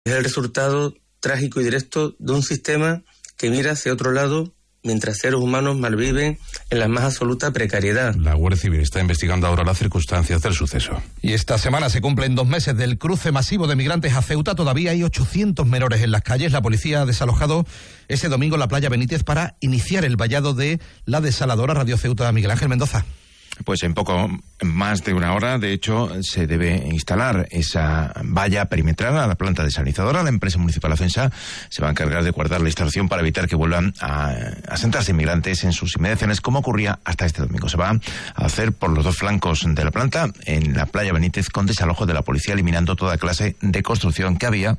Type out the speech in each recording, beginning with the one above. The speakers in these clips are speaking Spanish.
Es el resultado trágico y directo de un sistema que mira hacia otro lado mientras seres humanos malviven en la más absoluta precariedad. La Guardia Civil está investigando ahora las circunstancias del suceso. Y esta semana se cumplen 2 meses del cruce masivo de migrantes a Ceuta. Todavía hay 800 menores en las calles. La policía ha desalojado ese domingo la playa Benítez para iniciar el vallado de la desaladora Radio Ceuta. Miguel Ángel Mendoza. Pues en poco más de una hora, de hecho, se debe instalar esa valla perimetral a la planta desalinizadora. La empresa municipal Afensa se va a encargar de guardar la instalación para evitar que vuelvan a asentarse inmigrantes en sus inmediaciones, como ocurría hasta este domingo. Se va a hacer por los 2 flancos de la planta, en la playa Benítez, con desalojo de la policía, eliminando toda clase de construcción que había.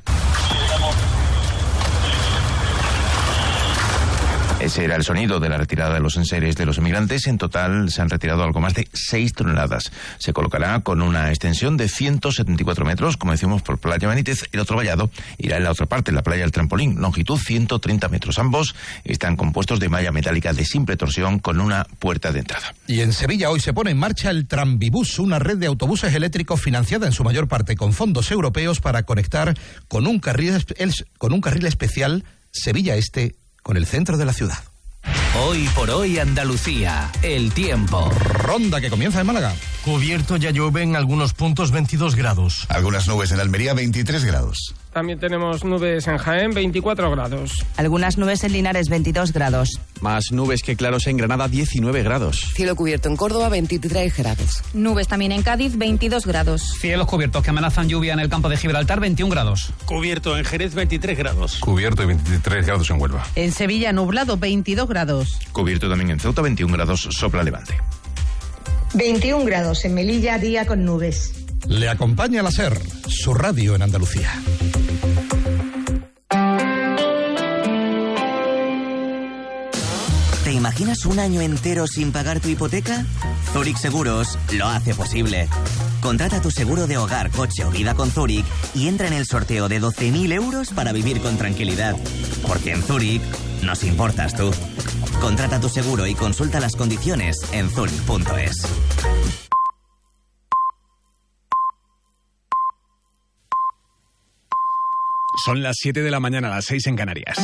Ese era el sonido de la retirada de los enseres de los inmigrantes. En total se han retirado algo más de 6 toneladas. Se colocará con una extensión de 174 metros, como decimos, por playa Benítez. El otro vallado irá en la otra parte, la playa del Trampolín, longitud 130 metros. Ambos están compuestos de malla metálica de simple torsión con una puerta de entrada. Y en Sevilla hoy se pone en marcha el Tranvibus, una red de autobuses eléctricos financiada en su mayor parte con fondos europeos para conectar con un carril especial Sevilla Este con el centro de la ciudad. Hoy por hoy Andalucía, el tiempo. Ronda que comienza en Málaga. Cubierto, ya llueve en algunos puntos, 22 grados. Algunas nubes en Almería, 23 grados. También tenemos nubes en Jaén, 24 grados. Algunas nubes en Linares, 22 grados. Más nubes que claros en Granada, 19 grados. Cielo cubierto en Córdoba, 23 grados. Nubes también en Cádiz, 22 grados. Cielos cubiertos que amenazan lluvia en el campo de Gibraltar, 21 grados. Cubierto en Jerez, 23 grados. Cubierto y 23 grados en Huelva. En Sevilla, nublado, 22 grados. Cubierto también en Ceuta, 21 grados, sopla levante. 21 grados en Melilla, día con nubes. Le acompaña la SER, su radio en Andalucía. ¿Te imaginas un año entero sin pagar tu hipoteca? Zurich Seguros lo hace posible. Contrata tu seguro de hogar, coche o vida con Zurich y entra en el sorteo de 12.000 euros para vivir con tranquilidad. Porque en Zurich nos importas tú. Contrata tu seguro y consulta las condiciones en zurich.es. Son las 7 de la mañana, las 6 en Canarias.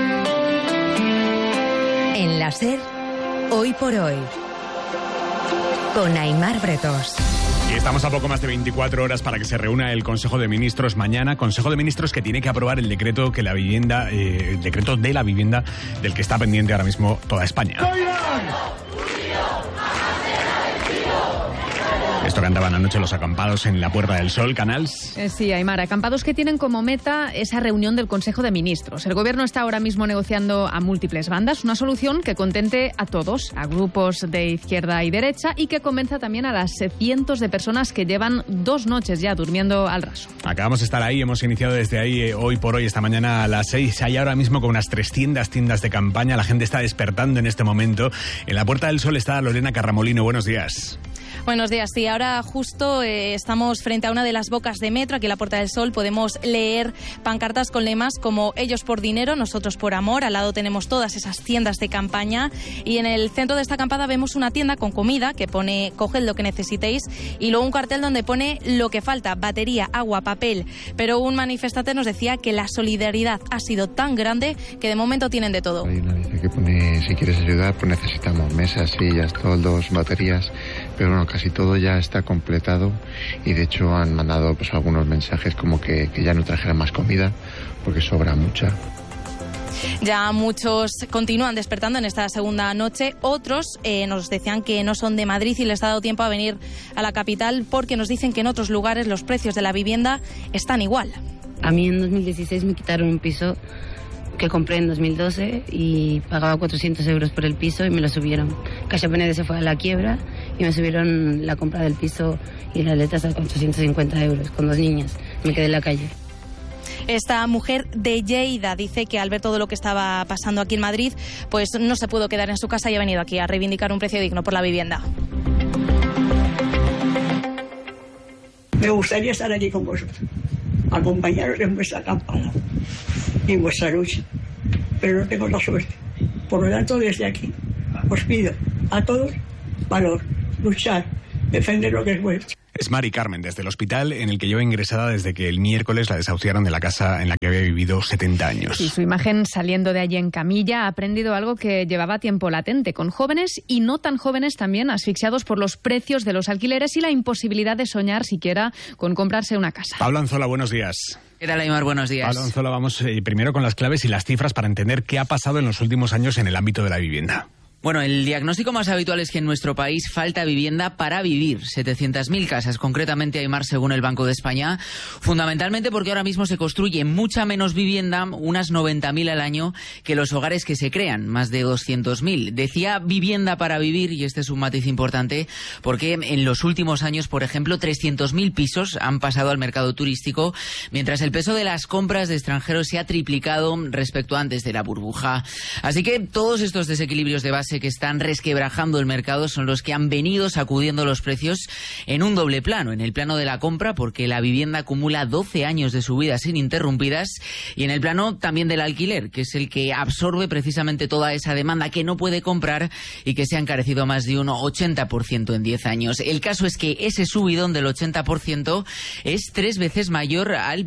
En la SER, hoy por hoy, con Aimar Bretos. Y estamos a poco más de 24 horas para que se reúna el Consejo de Ministros mañana. Consejo de Ministros que tiene que aprobar el decreto que el decreto de la vivienda del que está pendiente ahora mismo toda España. Esto cantaban anoche los acampados en la Puerta del Sol, Canals. Sí, Aimar, acampados que tienen como meta esa reunión del Consejo de Ministros. El Gobierno está ahora mismo negociando a múltiples bandas una solución que contente a todos, a grupos de izquierda y derecha, y que convenza también a las cientos de personas que llevan 2 noches ya durmiendo al raso. Acabamos de estar ahí, hemos iniciado desde ahí hoy por hoy, esta mañana a las 6. Hay ahora mismo con unas 300 tiendas de campaña. La gente está despertando en este momento. En la Puerta del Sol está Lorena Carramolino. Buenos días. Buenos días, sí, ahora justo estamos frente a una de las bocas de metro, aquí en la Puerta del Sol podemos leer pancartas con lemas como ellos por dinero, nosotros por amor. Al lado tenemos todas esas tiendas de campaña y en el centro de esta acampada vemos una tienda con comida que pone coged lo que necesitéis y luego un cartel donde pone lo que falta, batería, agua, papel. Pero un manifestante nos decía que la solidaridad ha sido tan grande que de momento tienen de todo. Hay una lista que pone si quieres ayudar pues necesitamos mesas, sillas, toldos, baterías, pero bueno, casi todo ya está completado y de hecho han mandado pues algunos mensajes como que ya no trajeran más comida porque sobra mucha. Ya muchos continúan despertando en esta segunda noche, otros nos decían que no son de Madrid y les ha dado tiempo a venir a la capital porque nos dicen que en otros lugares los precios de la vivienda están igual. A mí en 2016 me quitaron un piso que compré en 2012 y pagaba 400 euros por el piso y me lo subieron. Caixa Penede se fue a la quiebra y me subieron la compra del piso y las letras a 450 euros con 2 niñas. Me quedé en la calle. Esta mujer de Lleida dice que al ver todo lo que estaba pasando aquí en Madrid, pues no se pudo quedar en su casa y ha venido aquí a reivindicar un precio digno por la vivienda. Me gustaría estar aquí con vosotros, acompañaros en vuestra acampada y en vuestra lucha, pero no tengo la suerte. Por lo tanto, desde aquí os pido a todos valor, luchar, defender lo que es vuestro. Es Mari Carmen, desde el hospital en el que lleva ingresada desde que el miércoles la desahuciaron de la casa en la que había vivido 70 años. Y su imagen saliendo de allí en camilla ha aprendido algo que llevaba tiempo latente, con jóvenes y no tan jóvenes también asfixiados por los precios de los alquileres y la imposibilidad de soñar siquiera con comprarse una casa. Pablo Anzola, buenos días. ¿Qué tal, Aimar? Buenos días. Pablo Anzola, vamos primero con las claves y las cifras para entender qué ha pasado en los últimos años en el ámbito de la vivienda. Bueno, el diagnóstico más habitual es que en nuestro país falta vivienda para vivir. 700.000 casas, concretamente, Aimar, según el Banco de España. Fundamentalmente porque ahora mismo se construye mucha menos vivienda, unas 90.000 al año, que los hogares que se crean, más de 200.000. Decía vivienda para vivir, y este es un matiz importante, porque en los últimos años, por ejemplo, 300.000 pisos han pasado al mercado turístico, mientras el peso de las compras de extranjeros se ha triplicado respecto a antes de la burbuja. Así que todos estos desequilibrios de base que están resquebrajando el mercado son los que han venido sacudiendo los precios en un doble plano. En el plano de la compra, porque la vivienda acumula 12 años de subidas ininterrumpidas, y en el plano también del alquiler, que es el que absorbe precisamente toda esa demanda que no puede comprar y que se ha encarecido más de un 80% en 10 años. El caso es que ese subidón del 80% es 3 veces mayor al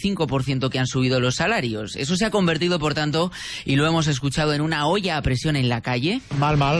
25% que han subido los salarios. Eso se ha convertido, por tanto, y lo hemos escuchado, en una olla a presión en la calle. Mal.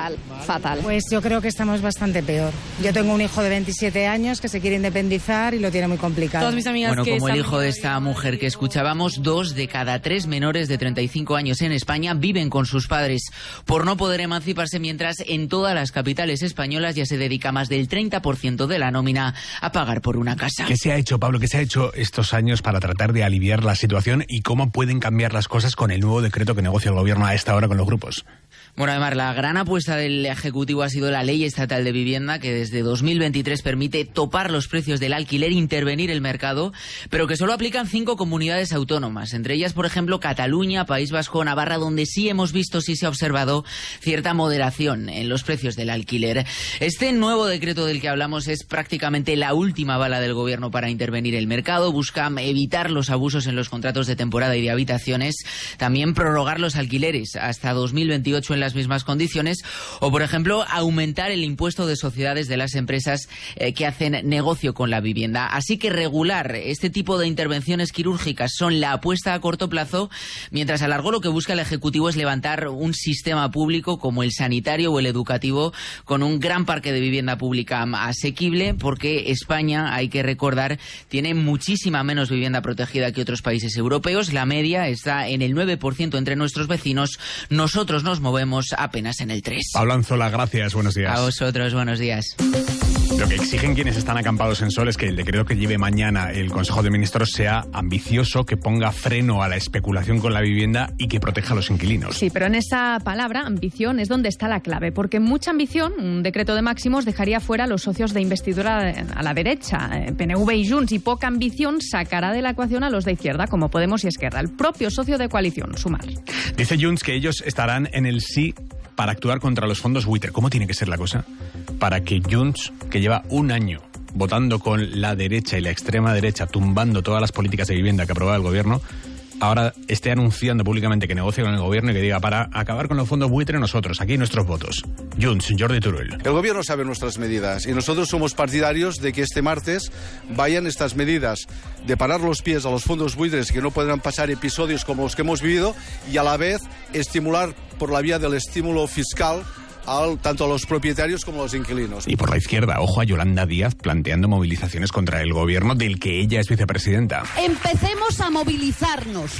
Fatal. Pues yo creo que estamos bastante peor. Yo tengo un hijo de 27 años que se quiere independizar y lo tiene muy complicado. Todas mis amigas como el hijo de esta mujer que escuchábamos, 2 de cada 3 menores de 35 años en España viven con sus padres por no poder emanciparse, mientras en todas las capitales españolas ya se dedica más del 30% de la nómina a pagar por una casa. ¿Qué se ha hecho, Pablo? ¿Qué se ha hecho estos años para tratar de aliviar la situación y cómo pueden cambiar las cosas con el nuevo decreto que negocia el gobierno a esta hora con los grupos? Bueno, además, la gran apuesta del Ejecutivo ha sido la Ley Estatal de Vivienda, que desde 2023 permite topar los precios del alquiler, intervenir el mercado, pero que solo aplican 5 comunidades autónomas, entre ellas, por ejemplo, Cataluña, País Vasco, Navarra, donde sí hemos visto, sí se ha observado cierta moderación en los precios del alquiler. Este nuevo decreto del que hablamos es prácticamente la última bala del Gobierno para intervenir el mercado. Busca evitar los abusos en los contratos de temporada y de habitaciones, también prorrogar los alquileres hasta 2028 en las mismas condiciones, o por ejemplo aumentar el impuesto de sociedades de las empresas que hacen negocio con la vivienda. Así que regular este tipo de intervenciones quirúrgicas son la apuesta a corto plazo, mientras a largo lo que busca el Ejecutivo es levantar un sistema público como el sanitario o el educativo, con un gran parque de vivienda pública asequible, porque España, hay que recordar, tiene muchísima menos vivienda protegida que otros países europeos. La media está en el 9% entre nuestros vecinos. Nosotros nos movemos apenas en el 3%. Pablo Anzola, gracias, buenos días. A vosotros, buenos días. Lo que exigen quienes están acampados en Sol es que el decreto que lleve mañana el Consejo de Ministros sea ambicioso, que ponga freno a la especulación con la vivienda y que proteja a los inquilinos. Sí, pero en esa palabra, ambición, es donde está la clave, porque mucha ambición, un decreto de máximos, dejaría fuera a los socios de investidura a la derecha, PNV y Junts, y poca ambición sacará de la ecuación a los de izquierda, como Podemos y Esquerra, el propio socio de coalición, Sumar. Dice Junts que ellos estarán en el sí para actuar contra los fondos buitre. ¿Cómo tiene que ser la cosa para que Junts, que lleva un año votando con la derecha y la extrema derecha, tumbando todas las políticas de vivienda que aprobaba el gobierno, ahora esté anunciando públicamente que negocia con el gobierno y que diga, para acabar con los fondos buitre, nosotros, aquí nuestros votos? Junts, Jordi Turull. El gobierno sabe nuestras medidas y nosotros somos partidarios de que este martes vayan estas medidas de parar los pies a los fondos buitres, que no podrán pasar episodios como los que hemos vivido, y a la vez estimular por la vía del estímulo fiscal tanto a los propietarios como a los inquilinos. Y por la izquierda, ojo a Yolanda Díaz planteando movilizaciones contra el gobierno del que ella es vicepresidenta. Empecemos a movilizarnos.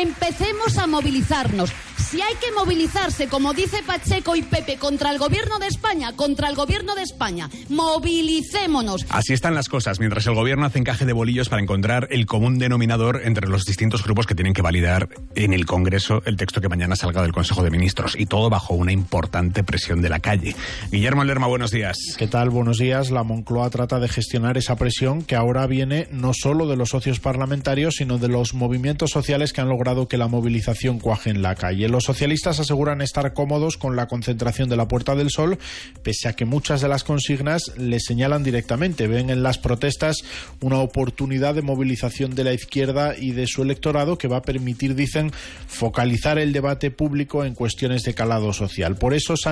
Si hay que movilizarse, como dice Pacheco y Pepe, contra el gobierno de España, movilicémonos. Así están las cosas, mientras el gobierno hace encaje de bolillos para encontrar el común denominador entre los distintos grupos que tienen que validar en el Congreso el texto que mañana salga del Consejo de Ministros, y todo bajo una importante presión de la calle. Guillermo Lerma, buenos días. ¿Qué tal? Buenos días. La Moncloa trata de gestionar esa presión que ahora viene no solo de los socios parlamentarios, sino de los movimientos sociales que han logrado que la movilización cuaje en la calle. Los socialistas aseguran estar cómodos con la concentración de la Puerta del Sol, pese a que muchas de las consignas les señalan directamente. Ven en las protestas una oportunidad de movilización de la izquierda y de su electorado que va a permitir, dicen, focalizar el debate público en cuestiones de calado social. Por eso Sánchez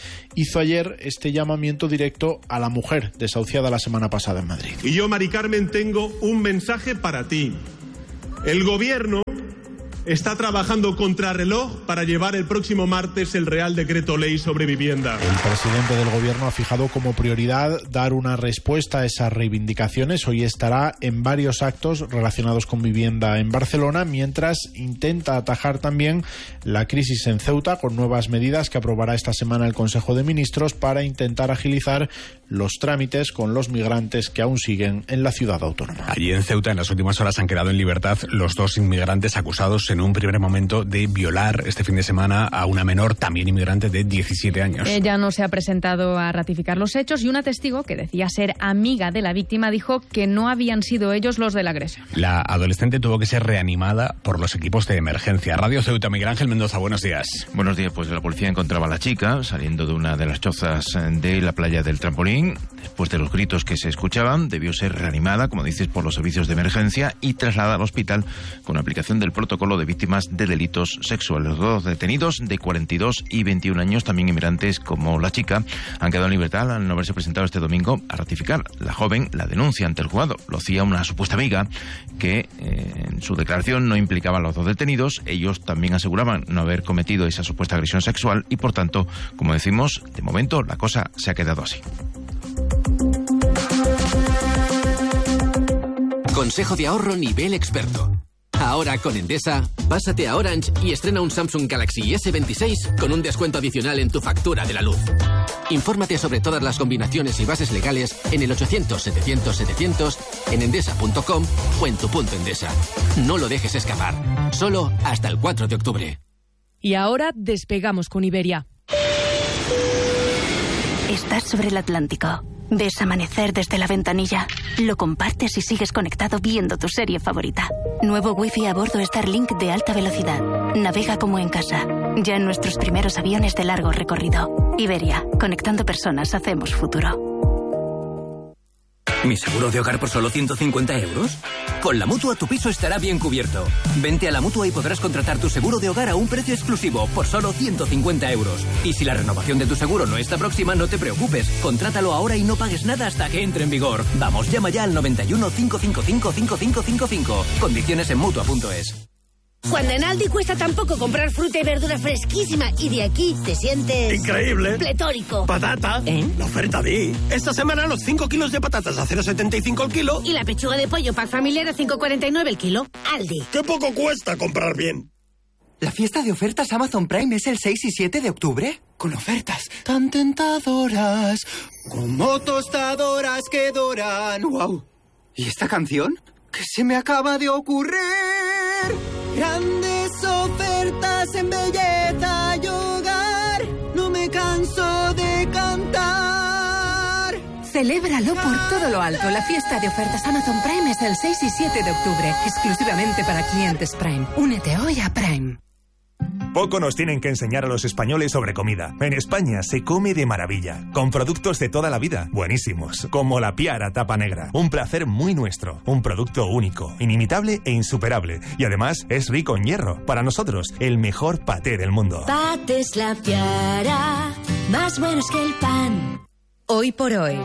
hizo ayer este llamamiento directo a la mujer desahuciada la semana pasada en Madrid. Y yo, Mari Carmen, tengo un mensaje para ti. El Gobierno está trabajando contrarreloj para llevar el próximo martes el Real Decreto Ley sobre vivienda. El presidente del Gobierno ha fijado como prioridad dar una respuesta a esas reivindicaciones. Hoy estará en varios actos relacionados con vivienda en Barcelona, mientras intenta atajar también la crisis en Ceuta con nuevas medidas que aprobará esta semana el Consejo de Ministros para intentar agilizar los trámites con los migrantes que aún siguen en la ciudad autónoma. Allí en Ceuta, en las últimas horas, han quedado en libertad los 2 inmigrantes acusados en un primer momento de violar este fin de semana a una menor, también inmigrante, de 17 años. Ella no se ha presentado a ratificar los hechos y una testigo que decía ser amiga de la víctima dijo que no habían sido ellos los de la agresión. La adolescente tuvo que ser reanimada por los equipos de emergencia. Radio Ceuta, Miguel Ángel Mendoza, buenos días. Buenos días, pues la policía encontraba a la chica saliendo de una de las chozas de la playa del Trampolín. Después de los gritos que se escuchaban, debió ser reanimada, como dices, por los servicios de emergencia y trasladada al hospital con aplicación del protocolo de víctimas de delitos sexuales. Los 2 detenidos de 42 y 21 años, también inmigrantes como la chica, han quedado en libertad al no haberse presentado este domingo a ratificar. La joven la denuncia ante el juzgado. Lo hacía una supuesta amiga que en su declaración no implicaba a los 2 detenidos. Ellos también aseguraban no haber cometido esa supuesta agresión sexual y, por tanto, como decimos, de momento la cosa se ha quedado así. Consejo de ahorro nivel experto. Ahora con Endesa, pásate a Orange y estrena un Samsung Galaxy S26 con un descuento adicional en tu factura de la luz. Infórmate sobre todas las combinaciones y bases legales en el 800-700-700, en endesa.com o en tu punto Endesa. No lo dejes escapar. Solo hasta el 4 de octubre. Y ahora despegamos con Iberia. Estás sobre el Atlántico. Ves amanecer desde la ventanilla. Lo compartes y sigues conectado viendo tu serie favorita. Nuevo Wi-Fi a bordo Starlink de alta velocidad. Navega como en casa. Ya en nuestros primeros aviones de largo recorrido. Iberia, conectando personas hacemos futuro. ¿Mi seguro de hogar por solo 150 euros? Con la Mutua tu piso estará bien cubierto. Vente a la Mutua y podrás contratar tu seguro de hogar a un precio exclusivo por solo 150 euros. Y si la renovación de tu seguro no está próxima, no te preocupes. Contrátalo ahora y no pagues nada hasta que entre en vigor. Vamos, llama ya al 91 555 5555. Condiciones en Mutua.es. Cuando en Aldi cuesta tan poco comprar fruta y verdura fresquísima y de aquí te sientes... ¡increíble! Pletórico. ¡Patata! La oferta Di. Esta semana los 5 kilos de patatas a 0,75 el kilo. Y la pechuga de pollo pack familiar a 5,49 el kilo. Aldi. ¡Qué poco cuesta comprar bien! ¿La fiesta de ofertas Amazon Prime es el 6 y 7 de octubre? Con ofertas tan tentadoras, como tostadoras que doran. ¡Wow! ¿Y esta canción? ¿Qué se me acaba de ocurrir? Grandes ofertas en belleza y hogar, no me canso de cantar. Celébralo por todo lo alto. La fiesta de ofertas Amazon Prime es el 6 y 7 de octubre, exclusivamente para clientes Prime. Únete hoy a Prime. Poco nos tienen que enseñar a los españoles sobre comida. En España se come de maravilla, con productos de toda la vida, buenísimos, como la Piara tapa negra. Un placer muy nuestro, un producto único, inimitable e insuperable. Y además es rico en hierro. Para nosotros, el mejor paté del mundo. Patés La Piara, más buenos que el pan. Hoy por hoy.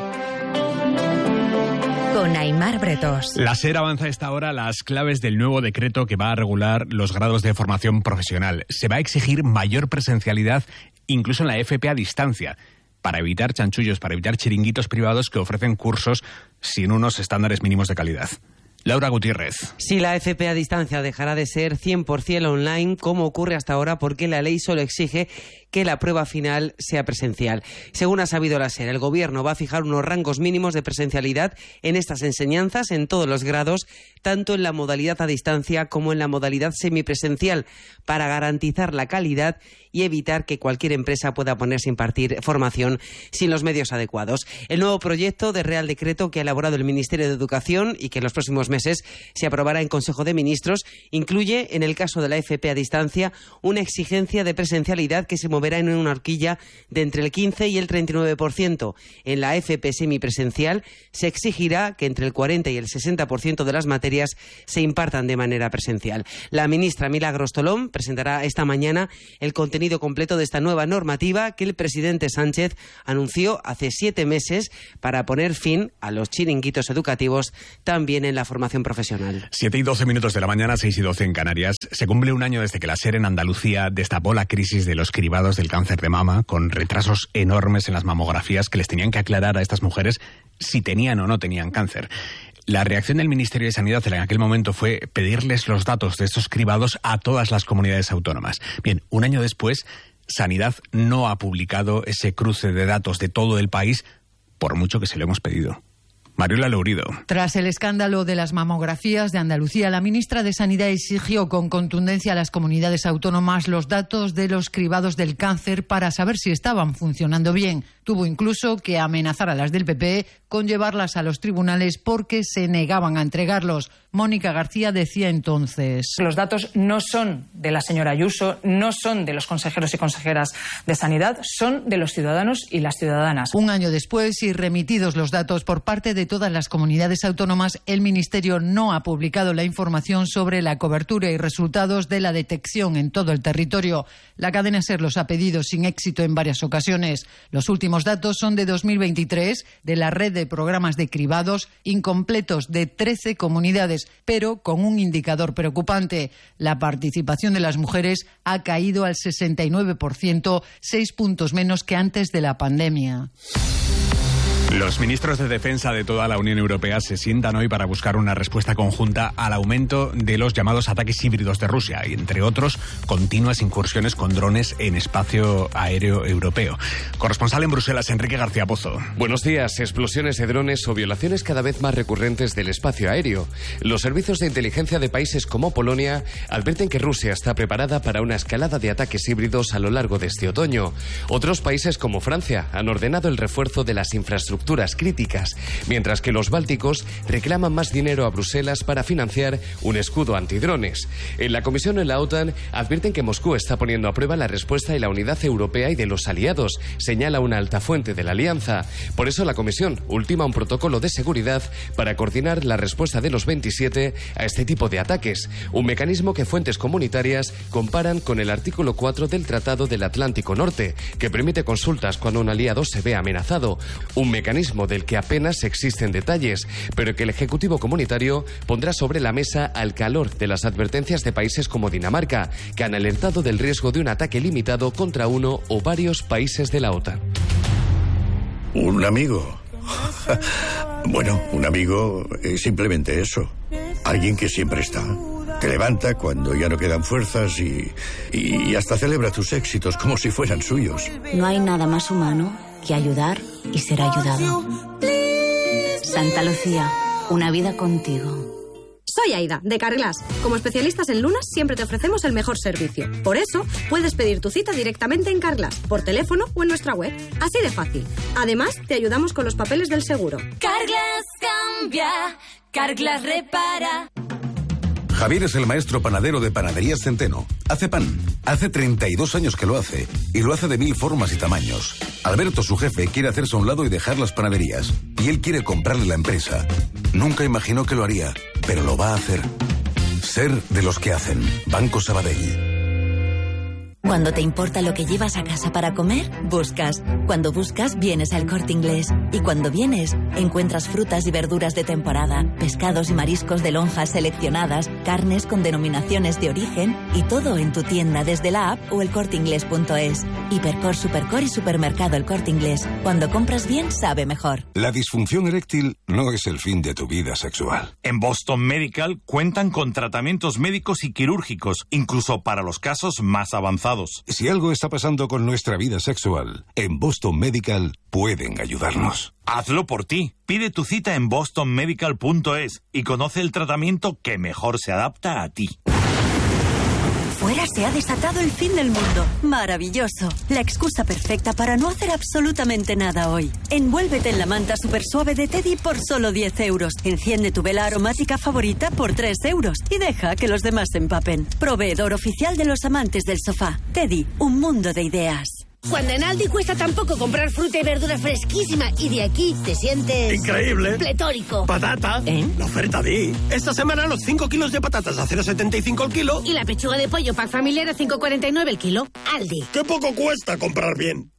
Con Aimar Bretos. La SER avanza a esta hora las claves del nuevo decreto que va a regular los grados de formación profesional. Se va a exigir mayor presencialidad, incluso en la FP a distancia, para evitar chanchullos, para evitar chiringuitos privados que ofrecen cursos sin unos estándares mínimos de calidad. Laura Gutiérrez. Sí, la FP a distancia dejará de ser 100% online, como ocurre hasta ahora, porque la ley solo exige que la prueba final sea presencial. Según ha sabido la SER, el Gobierno va a fijar unos rangos mínimos de presencialidad en estas enseñanzas en todos los grados, tanto en la modalidad a distancia como en la modalidad semipresencial, para garantizar la calidad y evitar que cualquier empresa pueda ponerse a impartir formación sin los medios adecuados. El nuevo proyecto de Real Decreto que ha elaborado el Ministerio de Educación y que en los próximos meses se aprobará en Consejo de Ministros incluye, en el caso de la FP a distancia, una exigencia de presencialidad que se moverá en una horquilla de entre el 15 y el 39%. En la FP semipresencial se exigirá que entre el 40 y el 60% de las materias se impartan de manera presencial. La ministra Milagros Tolón presentará esta mañana el contenido completo de esta nueva normativa que el presidente Sánchez anunció hace 7 meses para poner fin a los chiringuitos educativos también en la formación profesional. 7:12 de la mañana, 6:12 en Canarias. Se cumple un año desde que la SER en Andalucía destapó la crisis de los cribados del cáncer de mama, con retrasos enormes en las mamografías que les tenían que aclarar a estas mujeres si tenían o no tenían cáncer. La reacción del Ministerio de Sanidad en aquel momento fue pedirles los datos de estos cribados a todas las comunidades autónomas. Bien, un año después, Sanidad no ha publicado ese cruce de datos de todo el país, por mucho que se lo hemos pedido. Mariola Lourido. Tras el escándalo de las mamografías de Andalucía, la ministra de Sanidad exigió con contundencia a las comunidades autónomas los datos de los cribados del cáncer para saber si estaban funcionando bien. Tuvo incluso que amenazar a las del PP con llevarlas a los tribunales porque se negaban a entregarlos. Mónica García decía entonces: los datos no son de la señora Ayuso, no son de los consejeros y consejeras de Sanidad, son de los ciudadanos y las ciudadanas. Un año después, y remitidos los datos por parte de todas las comunidades autónomas, el Ministerio no ha publicado la información sobre la cobertura y resultados de la detección en todo el territorio. La cadena SER los ha pedido sin éxito en varias ocasiones. Los últimos datos son de 2023, de la red de programas de cribados incompletos de 13 comunidades, pero con un indicador preocupante. La participación de las mujeres ha caído al 69%, 6 puntos menos que antes de la pandemia. Los ministros de Defensa de toda la Unión Europea se sientan hoy para buscar una respuesta conjunta al aumento de los llamados ataques híbridos de Rusia y, entre otros, continuas incursiones con drones en espacio aéreo europeo. Corresponsal en Bruselas, Enrique García Pozo. Buenos días. Explosiones de drones o violaciones cada vez más recurrentes del espacio aéreo. Los servicios de inteligencia de países como Polonia advierten que Rusia está preparada para una escalada de ataques híbridos a lo largo de este otoño. Otros países como Francia han ordenado el refuerzo de las infraestructuras críticas, mientras que los bálticos reclaman más dinero a Bruselas para financiar un escudo antidrones. En la Comisión y la OTAN advierten que Moscú está poniendo a prueba la respuesta y la unidad europea y de los aliados, señala una alta fuente de la alianza. Por eso la Comisión ultima un protocolo de seguridad para coordinar la respuesta de los 27 a este tipo de ataques, un mecanismo que fuentes comunitarias comparan con el artículo 4 del Tratado del Atlántico Norte, que permite consultas cuando un aliado se ve amenazado, un mecanismo del que apenas existen detalles, pero que el Ejecutivo Comunitario pondrá sobre la mesa al calor de las advertencias de países como Dinamarca, que han alertado del riesgo de un ataque limitado contra uno o varios países de la OTAN. ¿Un amigo? Bueno, un amigo es simplemente eso. Alguien que siempre está. Te levanta cuando ya no quedan fuerzas y hasta celebra tus éxitos como si fueran suyos. No hay nada más humano que ayudar y ser ayudado. Santa Lucía, una vida contigo. Soy Aida, de Carglass. Como especialistas en lunas, siempre te ofrecemos el mejor servicio. Por eso, puedes pedir tu cita directamente en Carglass, por teléfono o en nuestra web. Así de fácil. Además, te ayudamos con los papeles del seguro. Carglass cambia, Carglass repara. Javier es el maestro panadero de Panaderías Centeno. Hace pan. Hace 32 años que lo hace. Y lo hace de 1000 formas y tamaños. Alberto, su jefe, quiere hacerse a un lado y dejar las panaderías. Y él quiere comprarle la empresa. Nunca imaginó que lo haría, pero lo va a hacer. Ser de los que hacen. Banco Sabadell. Cuando te importa lo que llevas a casa para comer, buscas. Cuando buscas, vienes al Corte Inglés. Y cuando vienes, encuentras frutas y verduras de temporada, pescados y mariscos de lonjas seleccionadas, carnes con denominaciones de origen y todo en tu tienda desde la app o elcorteinglés.es. Hipercor, Supercor y Supermercado El Corte Inglés. Cuando compras bien, sabe mejor. La disfunción eréctil no es el fin de tu vida sexual. En Boston Medical cuentan con tratamientos médicos y quirúrgicos, incluso para los casos más avanzados. Si algo está pasando con nuestra vida sexual, en Boston Medical pueden ayudarnos. Hazlo por ti. Pide tu cita en bostonmedical.es y conoce el tratamiento que mejor se adapta a ti. Fuera se ha desatado el fin del mundo. Maravilloso. La excusa perfecta para no hacer absolutamente nada hoy. Envuélvete en la manta super suave de Teddy por solo 10 euros. Enciende tu vela aromática favorita por 3 euros. Y deja que los demás se empapen. Proveedor oficial de los amantes del sofá. Teddy, un mundo de ideas. Cuando en Aldi cuesta tan poco comprar fruta y verdura fresquísima y de aquí te sientes... ¡increíble! ¡Pletórico! ¡Patata! La oferta Di. Esta semana los 5 kilos de patatas a 0,75 el kilo. Y la pechuga de pollo pack familiar a 5,49 el kilo. Aldi. ¡Qué poco cuesta comprar bien!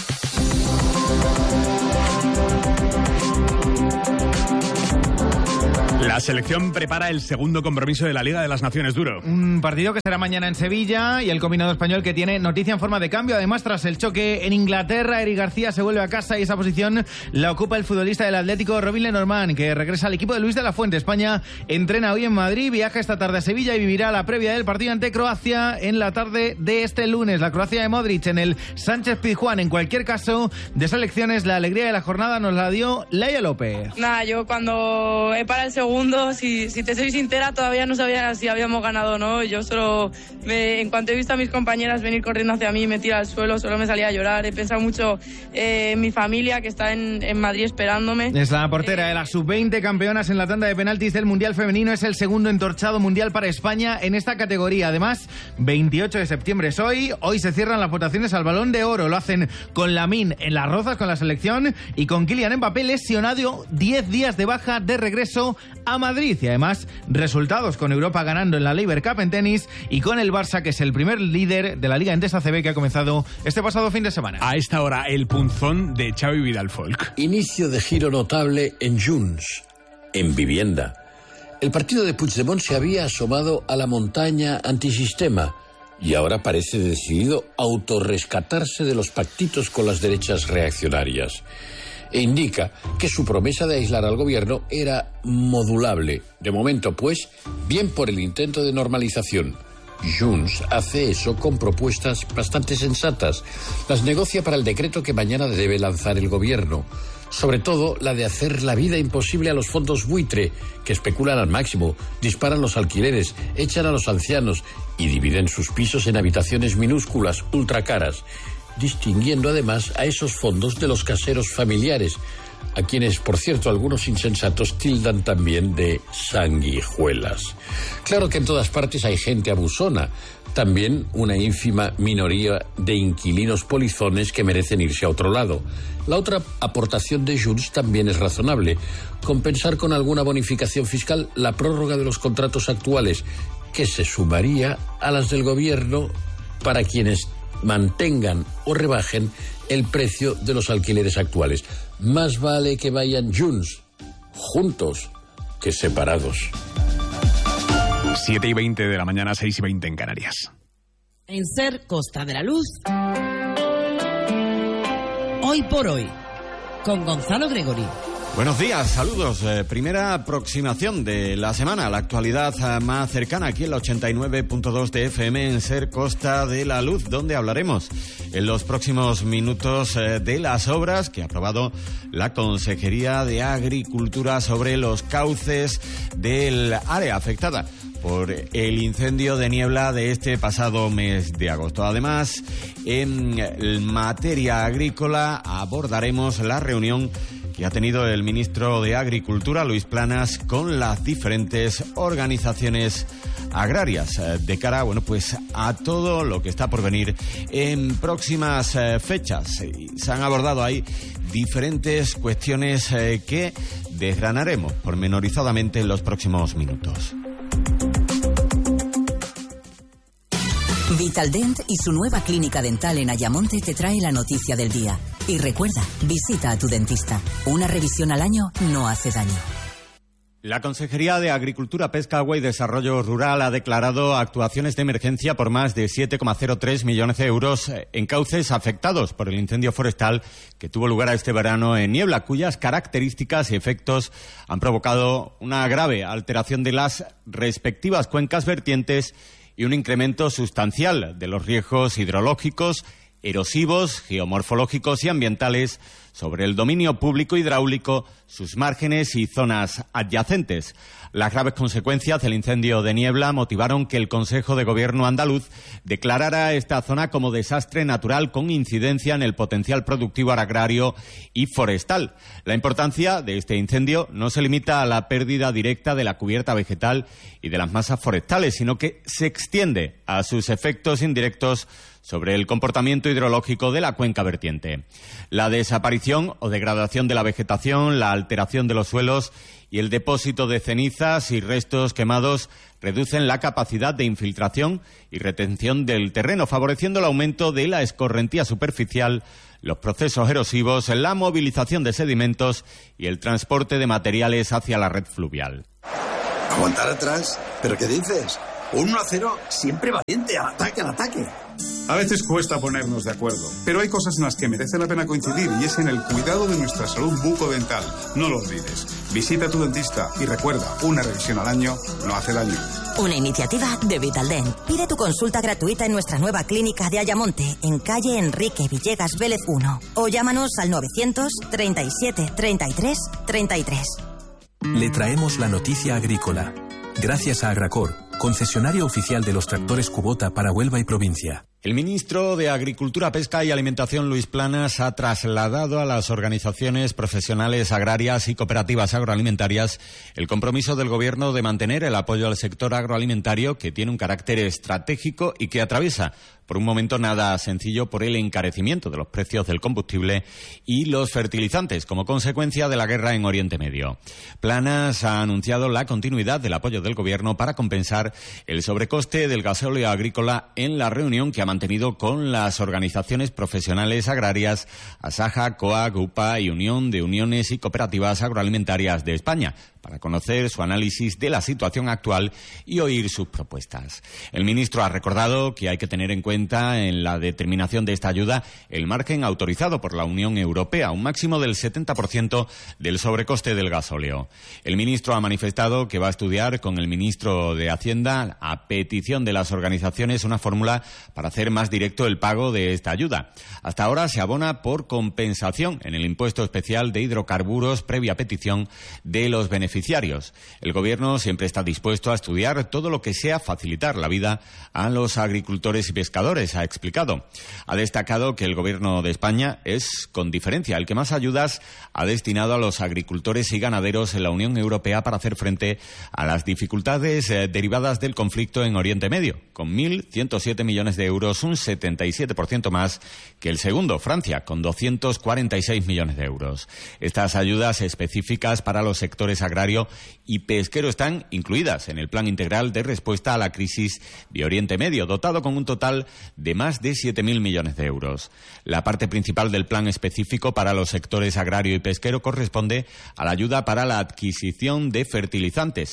La selección prepara el segundo compromiso de la Liga de las Naciones Duro. Un partido que será mañana en Sevilla y el combinado español que tiene noticia en forma de cambio. Además, tras el choque en Inglaterra, Eric García se vuelve a casa y esa posición la ocupa el futbolista del Atlético, Robin Lenormand, que regresa al equipo de Luis de la Fuente. España entrena hoy en Madrid, viaja esta tarde a Sevilla y vivirá la previa del partido ante Croacia en la tarde de este lunes. La Croacia de Modric en el Sánchez Pizjuán. En cualquier caso, de selecciones, la alegría de la jornada nos la dio Laia López. Nada, yo cuando he parado el segundo, si te soy sincera, todavía no sabía si habíamos ganado o no. Yo solo, en cuanto he visto a mis compañeras venir corriendo hacia mí, me tira al suelo, solo me salía a llorar. He pensado mucho en mi familia, que está en Madrid esperándome. Es la portera de las sub-20 campeonas en la tanda de penaltis del Mundial Femenino. Es el segundo entorchado mundial para España en esta categoría. Además, 28 de septiembre es hoy. Hoy se cierran las votaciones al Balón de Oro. Lo hacen con Lamine en Las Rozas, con la selección, y con Kylian Mbappé lesionado, 10 días de baja de regreso a Madrid. Y además, resultados con Europa ganando en la Laver Cup en tenis y con el Barça, que es el primer líder de la Liga Endesa CB, que ha comenzado este pasado fin de semana. A esta hora, el punzón de Xavi Vidal Folk. Inicio de giro notable en Junts, en vivienda. El partido de Puigdemont se había asomado a la montaña antisistema y ahora parece decidido autorrescatarse de los pactitos con las derechas reaccionarias. E indica que su promesa de aislar al gobierno era modulable. De momento, pues, bien por el intento de normalización. Junts hace eso con propuestas bastante sensatas. Las negocia para el decreto que mañana debe lanzar el gobierno. Sobre todo la de hacer la vida imposible a los fondos buitre, que especulan al máximo, disparan los alquileres, echan a los ancianos y dividen sus pisos en habitaciones minúsculas, ultracaras, distinguiendo además a esos fondos de los caseros familiares, a quienes, por cierto, algunos insensatos tildan también de sanguijuelas. Claro que en todas partes hay gente abusona, también una ínfima minoría de inquilinos polizones que merecen irse a otro lado. La otra aportación de Junts también es razonable, compensar con alguna bonificación fiscal la prórroga de los contratos actuales, que se sumaría a las del gobierno para quienes mantengan o rebajen el precio de los alquileres actuales. Más vale que vayan Junts juntos que separados. 7:20 de la mañana, 6:20 en Canarias. En Ser Costa de la Luz, Hoy por Hoy, con Gonzalo Gregory. Buenos días, saludos. Primera aproximación de la semana, la actualidad más cercana aquí en la 89.2 de FM en Ser Costa de la Luz, donde hablaremos en los próximos minutos de las obras que ha aprobado la Consejería de Agricultura sobre los cauces del área afectada por el incendio de niebla de este pasado mes de agosto. Además, en materia agrícola abordaremos la reunión que ha tenido el ministro de Agricultura, Luis Planas, con las diferentes organizaciones agrarias de cara, bueno, pues a todo lo que está por venir en próximas fechas. Se han abordado ahí diferentes cuestiones que desgranaremos pormenorizadamente en los próximos minutos. Vitaldent y su nueva clínica dental en Ayamonte te trae la noticia del día. Y recuerda, visita a tu dentista. Una revisión al año no hace daño. La Consejería de Agricultura, Pesca, Agua y Desarrollo Rural ha declarado actuaciones de emergencia por más de 7,03 millones de euros en cauces afectados por el incendio forestal que tuvo lugar este verano en Niebla, cuyas características y efectos han provocado una grave alteración de las respectivas cuencas vertientes y un incremento sustancial de los riesgos hidrológicos, erosivos, geomorfológicos y ambientales sobre el dominio público hidráulico, sus márgenes y zonas adyacentes. Las graves consecuencias del incendio de Niebla motivaron que el Consejo de Gobierno andaluz declarara esta zona como desastre natural con incidencia en el potencial productivo agrario y forestal. La importancia de este incendio no se limita a la pérdida directa de la cubierta vegetal y de las masas forestales, sino que se extiende a sus efectos indirectos sobre el comportamiento hidrológico de la cuenca vertiente. La desaparición o degradación de la vegetación, la alteración de los suelos y el depósito de cenizas y restos quemados reducen la capacidad de infiltración y retención del terreno, favoreciendo el aumento de la escorrentía superficial, los procesos erosivos, la movilización de sedimentos y el transporte de materiales hacia la red fluvial. ¿Aguantar atrás? ¿Pero qué dices? 1-0, siempre valiente, al ataque, al ataque. A veces cuesta ponernos de acuerdo, pero hay cosas en las que merece la pena coincidir y es en el cuidado de nuestra salud bucodental. No lo olvides. Visita a tu dentista y recuerda, una revisión al año no hace daño. Una iniciativa de Vitaldent. Pide tu consulta gratuita en nuestra nueva clínica de Ayamonte, en calle Enrique Villegas Vélez 1. O llámanos al 900 37 33 33. Le traemos la noticia agrícola. Gracias a Agracor, concesionario oficial de los tractores Kubota para Huelva y provincia. El ministro de Agricultura, Pesca y Alimentación, Luis Planas, ha trasladado a las organizaciones profesionales agrarias y cooperativas agroalimentarias el compromiso del Gobierno de mantener el apoyo al sector agroalimentario, que tiene un carácter estratégico y que atraviesa por un momento nada sencillo por el encarecimiento de los precios del combustible y los fertilizantes como consecuencia de la guerra en Oriente Medio. Planas ha anunciado la continuidad del apoyo del Gobierno para compensar el sobrecoste del gasóleo agrícola en la reunión que ha mantenido con las organizaciones profesionales agrarias Asaja, COAG, UPA y Unión de Uniones y Cooperativas Agroalimentarias de España, para conocer su análisis de la situación actual y oír sus propuestas. El ministro ha recordado que hay que tener en cuenta en la determinación de esta ayuda el margen autorizado por la Unión Europea, un máximo del 70% del sobrecoste del gasóleo. El ministro ha manifestado que va a estudiar con el ministro de Hacienda, a petición de las organizaciones, una fórmula para hacer más directo el pago de esta ayuda. Hasta ahora se abona por compensación en el impuesto especial de hidrocarburos previa petición de los beneficiarios. El Gobierno siempre está dispuesto a estudiar todo lo que sea facilitar la vida a los agricultores y pescadores, ha explicado. Ha destacado que el Gobierno de España es, con diferencia, el que más ayudas ha destinado a los agricultores y ganaderos en la Unión Europea para hacer frente a las dificultades derivadas del conflicto en Oriente Medio, con 1.107 millones de euros, un 77% más que el segundo, Francia, con 246 millones de euros. Estas ayudas específicas para los sectores agrarios y pesquero están incluidas en el Plan Integral de Respuesta a la Crisis de Oriente Medio, dotado con un total de más de 7.000 millones de euros. La parte principal del plan específico para los sectores agrario y pesquero corresponde a la ayuda para la adquisición de fertilizantes,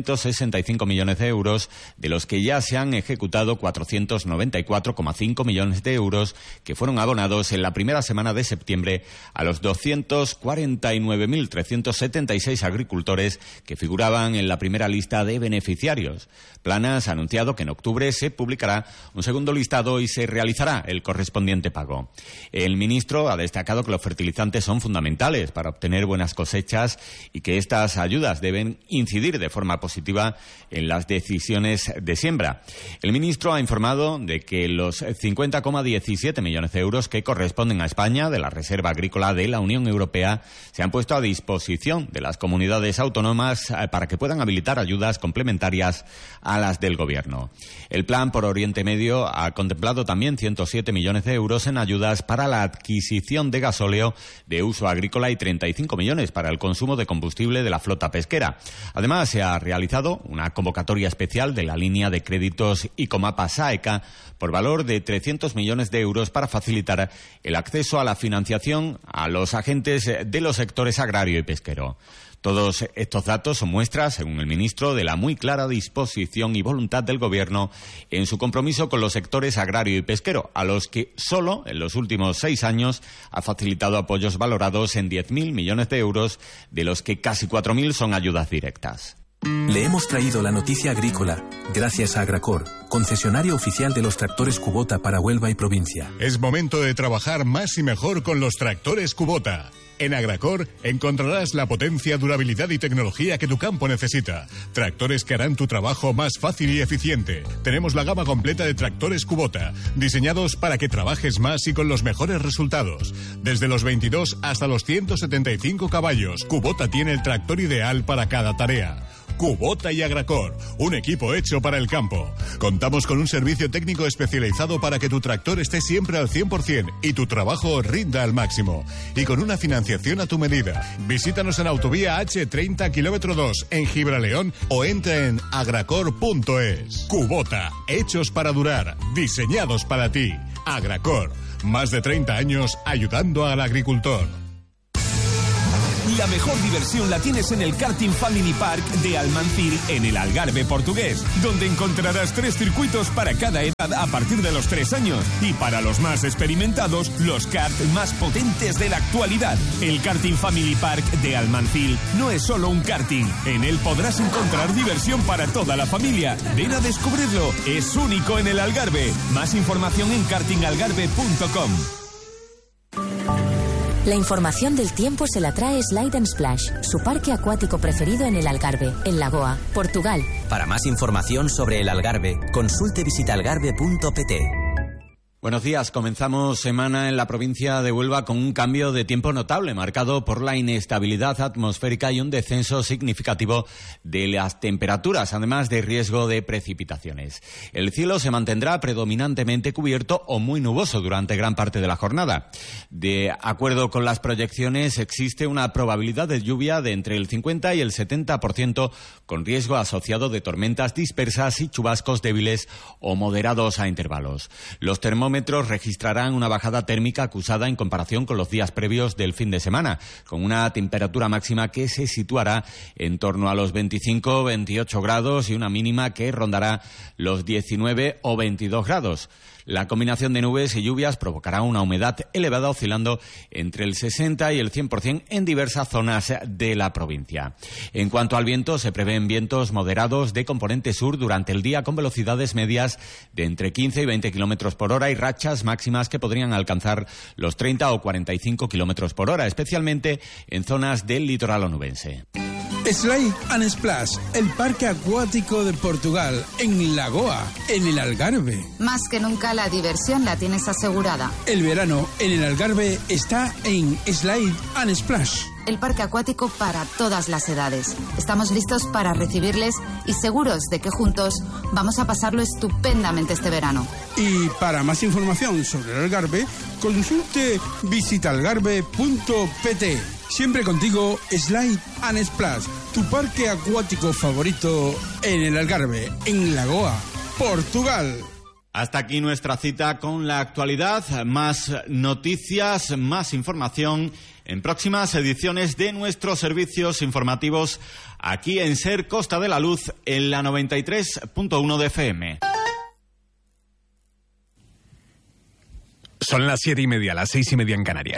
665 millones de euros, de los que ya se han ejecutado 494,5 millones de euros, que fueron abonados en la primera semana de septiembre a los 249.376 agricultores que figuraban en la primera lista de beneficiarios. Planas ha anunciado que en octubre se publicará un segundo listado y se realizará el correspondiente pago. El ministro ha destacado que los fertilizantes son fundamentales para obtener buenas cosechas y que estas ayudas deben incidir de forma positiva en las decisiones de siembra. El ministro ha informado de que los 50,17 millones de euros que corresponden a España de la Reserva Agrícola de la Unión Europea se han puesto a disposición de las comunidades autónomas para que puedan habilitar ayudas complementarias a las del Gobierno. El plan por Oriente Medio ha contemplado también 107 millones de euros en ayudas para la adquisición de gasóleo de uso agrícola y 35 millones para el consumo de combustible de la flota pesquera. Además, se ha realizado una convocatoria especial de la línea de créditos Icomapa Saeca por valor de 300 millones de euros para facilitar el acceso a la financiación a los agentes de los sectores agrario y pesquero. Todos estos datos son muestras, según el ministro, de la muy clara disposición y voluntad del Gobierno en su compromiso con los sectores agrario y pesquero, a los que solo en los últimos 6 años ha facilitado apoyos valorados en 10.000 millones de euros, de los que casi 4.000 son ayudas directas. Le hemos traído la noticia agrícola, gracias a Agracor, concesionario oficial de los tractores Kubota para Huelva y provincia. Es momento de trabajar más y mejor con los tractores Kubota. En Agracor encontrarás la potencia, durabilidad y tecnología que tu campo necesita. Tractores que harán tu trabajo más fácil y eficiente. Tenemos la gama completa de tractores Kubota, diseñados para que trabajes más y con los mejores resultados. Desde los 22 hasta los 175 caballos, Kubota tiene el tractor ideal para cada tarea. Kubota y Agracor, un equipo hecho para el campo. Contamos con un servicio técnico especializado para que tu tractor esté siempre al 100% y tu trabajo rinda al máximo. Y con una financiación a tu medida. Visítanos en Autovía H30 km 2 en Gibraleón o entra en agracor.es. Kubota, hechos para durar, diseñados para ti. Agracor, más de 30 años ayudando al agricultor. La mejor diversión la tienes en el Karting Family Park de Almancil en el Algarve portugués, donde encontrarás 3 circuitos para cada edad a partir de los 3 años y para los más experimentados, los karts más potentes de la actualidad. El Karting Family Park de Almancil no es solo un karting, en él podrás encontrar diversión para toda la familia. Ven a descubrirlo, es único en el Algarve. Más información en kartingalgarve.com. La información del tiempo se la trae Slide & Splash, su parque acuático preferido en el Algarve, en Lagoa, Portugal. Para más información sobre el Algarve, consulte visitaalgarve.pt. Buenos días, comenzamos semana en la provincia de Huelva con un cambio de tiempo notable, marcado por la inestabilidad atmosférica y un descenso significativo de las temperaturas, además de riesgo de precipitaciones. El cielo se mantendrá predominantemente cubierto o muy nuboso durante gran parte de la jornada. De acuerdo con las proyecciones, existe una probabilidad de lluvia de entre el 50 y el 70%, con riesgo asociado de tormentas dispersas y chubascos débiles o moderados a intervalos. Los termómetros registrarán una bajada térmica acusada en comparación con los días previos del fin de semana, con una temperatura máxima que se situará en torno a los 25-28 grados y una mínima que rondará los 19 o 22 grados. La combinación de nubes y lluvias provocará una humedad elevada oscilando entre el 60 y el 100% en diversas zonas de la provincia. En cuanto al viento, se prevén vientos moderados de componente sur durante el día con velocidades medias de entre 15 y 20 kilómetros por hora y rachas máximas que podrían alcanzar los 30 o 45 kilómetros por hora, especialmente en zonas del litoral onubense. Slide & Splash, el parque acuático de Portugal, en Lagoa, en el Algarve. Más que nunca la diversión la tienes asegurada. El verano en el Algarve está en Slide & Splash. El parque acuático para todas las edades. Estamos listos para recibirles y seguros de que juntos vamos a pasarlo estupendamente este verano. Y para más información sobre el Algarve, consulte visitaalgarve.pt. Siempre contigo, Slide & Splash, tu parque acuático favorito en el Algarve, en Lagoa, Portugal. Hasta aquí nuestra cita con la actualidad. Más noticias, más información en próximas ediciones de nuestros servicios informativos aquí en SER Costa de la Luz en la 93.1 de FM. Son las 7:30, las 6:30 en Canarias.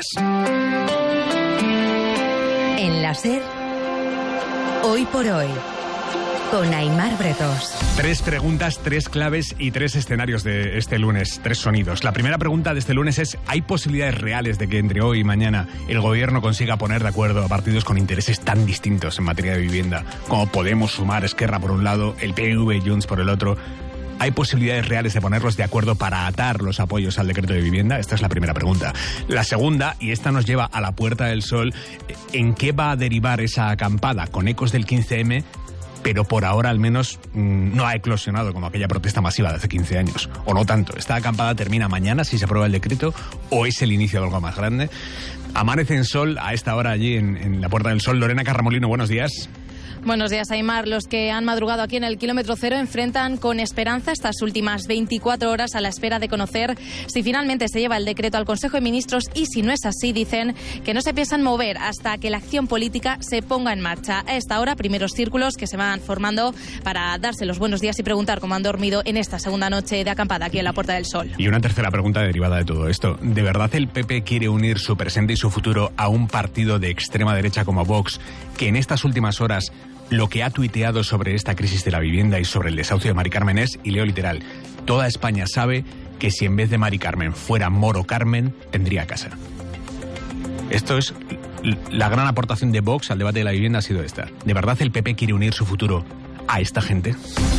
En la SER, Hoy por Hoy, con Aimar Bretos. 3 preguntas, 3 claves y 3 escenarios de este lunes, 3 sonidos. La primera pregunta de este lunes es: ¿hay posibilidades reales de que entre hoy y mañana el gobierno consiga poner de acuerdo a partidos con intereses tan distintos en materia de vivienda como Podemos, Sumar, Esquerra por un lado, el PNV y Junts por el otro? ¿Hay posibilidades reales de ponerlos de acuerdo para atar los apoyos al decreto de vivienda? Esta es la primera pregunta. La segunda, y esta nos lleva a la Puerta del Sol, ¿en qué va a derivar esa acampada con ecos del 15M? Pero por ahora al menos no ha eclosionado como aquella protesta masiva de hace 15 años. O no tanto. Esta acampada termina mañana si se aprueba el decreto o es el inicio de algo más grande. Amanece en sol a esta hora allí en la Puerta del Sol. Lorena Carramolino, buenos días. Buenos días, Aimar. Los que han madrugado aquí en el kilómetro cero enfrentan con esperanza estas últimas 24 horas a la espera de conocer si finalmente se lleva el decreto al Consejo de Ministros y si no es así, dicen que no se piensan mover hasta que la acción política se ponga en marcha. A esta hora, primeros círculos que se van formando para darse los buenos días y preguntar cómo han dormido en esta segunda noche de acampada aquí en la Puerta del Sol. Y una tercera pregunta derivada de todo esto. ¿De verdad el PP quiere unir su presente y su futuro a un partido de extrema derecha como Vox, que en estas últimas horas lo que ha tuiteado sobre esta crisis de la vivienda y sobre el desahucio de Mari Carmen es, y leo literal, toda España sabe que si en vez de Mari Carmen fuera Moro Carmen, tendría casa. Esto es la gran aportación de Vox al debate de la vivienda, ha sido esta. ¿De verdad el PP quiere unir su futuro a esta gente?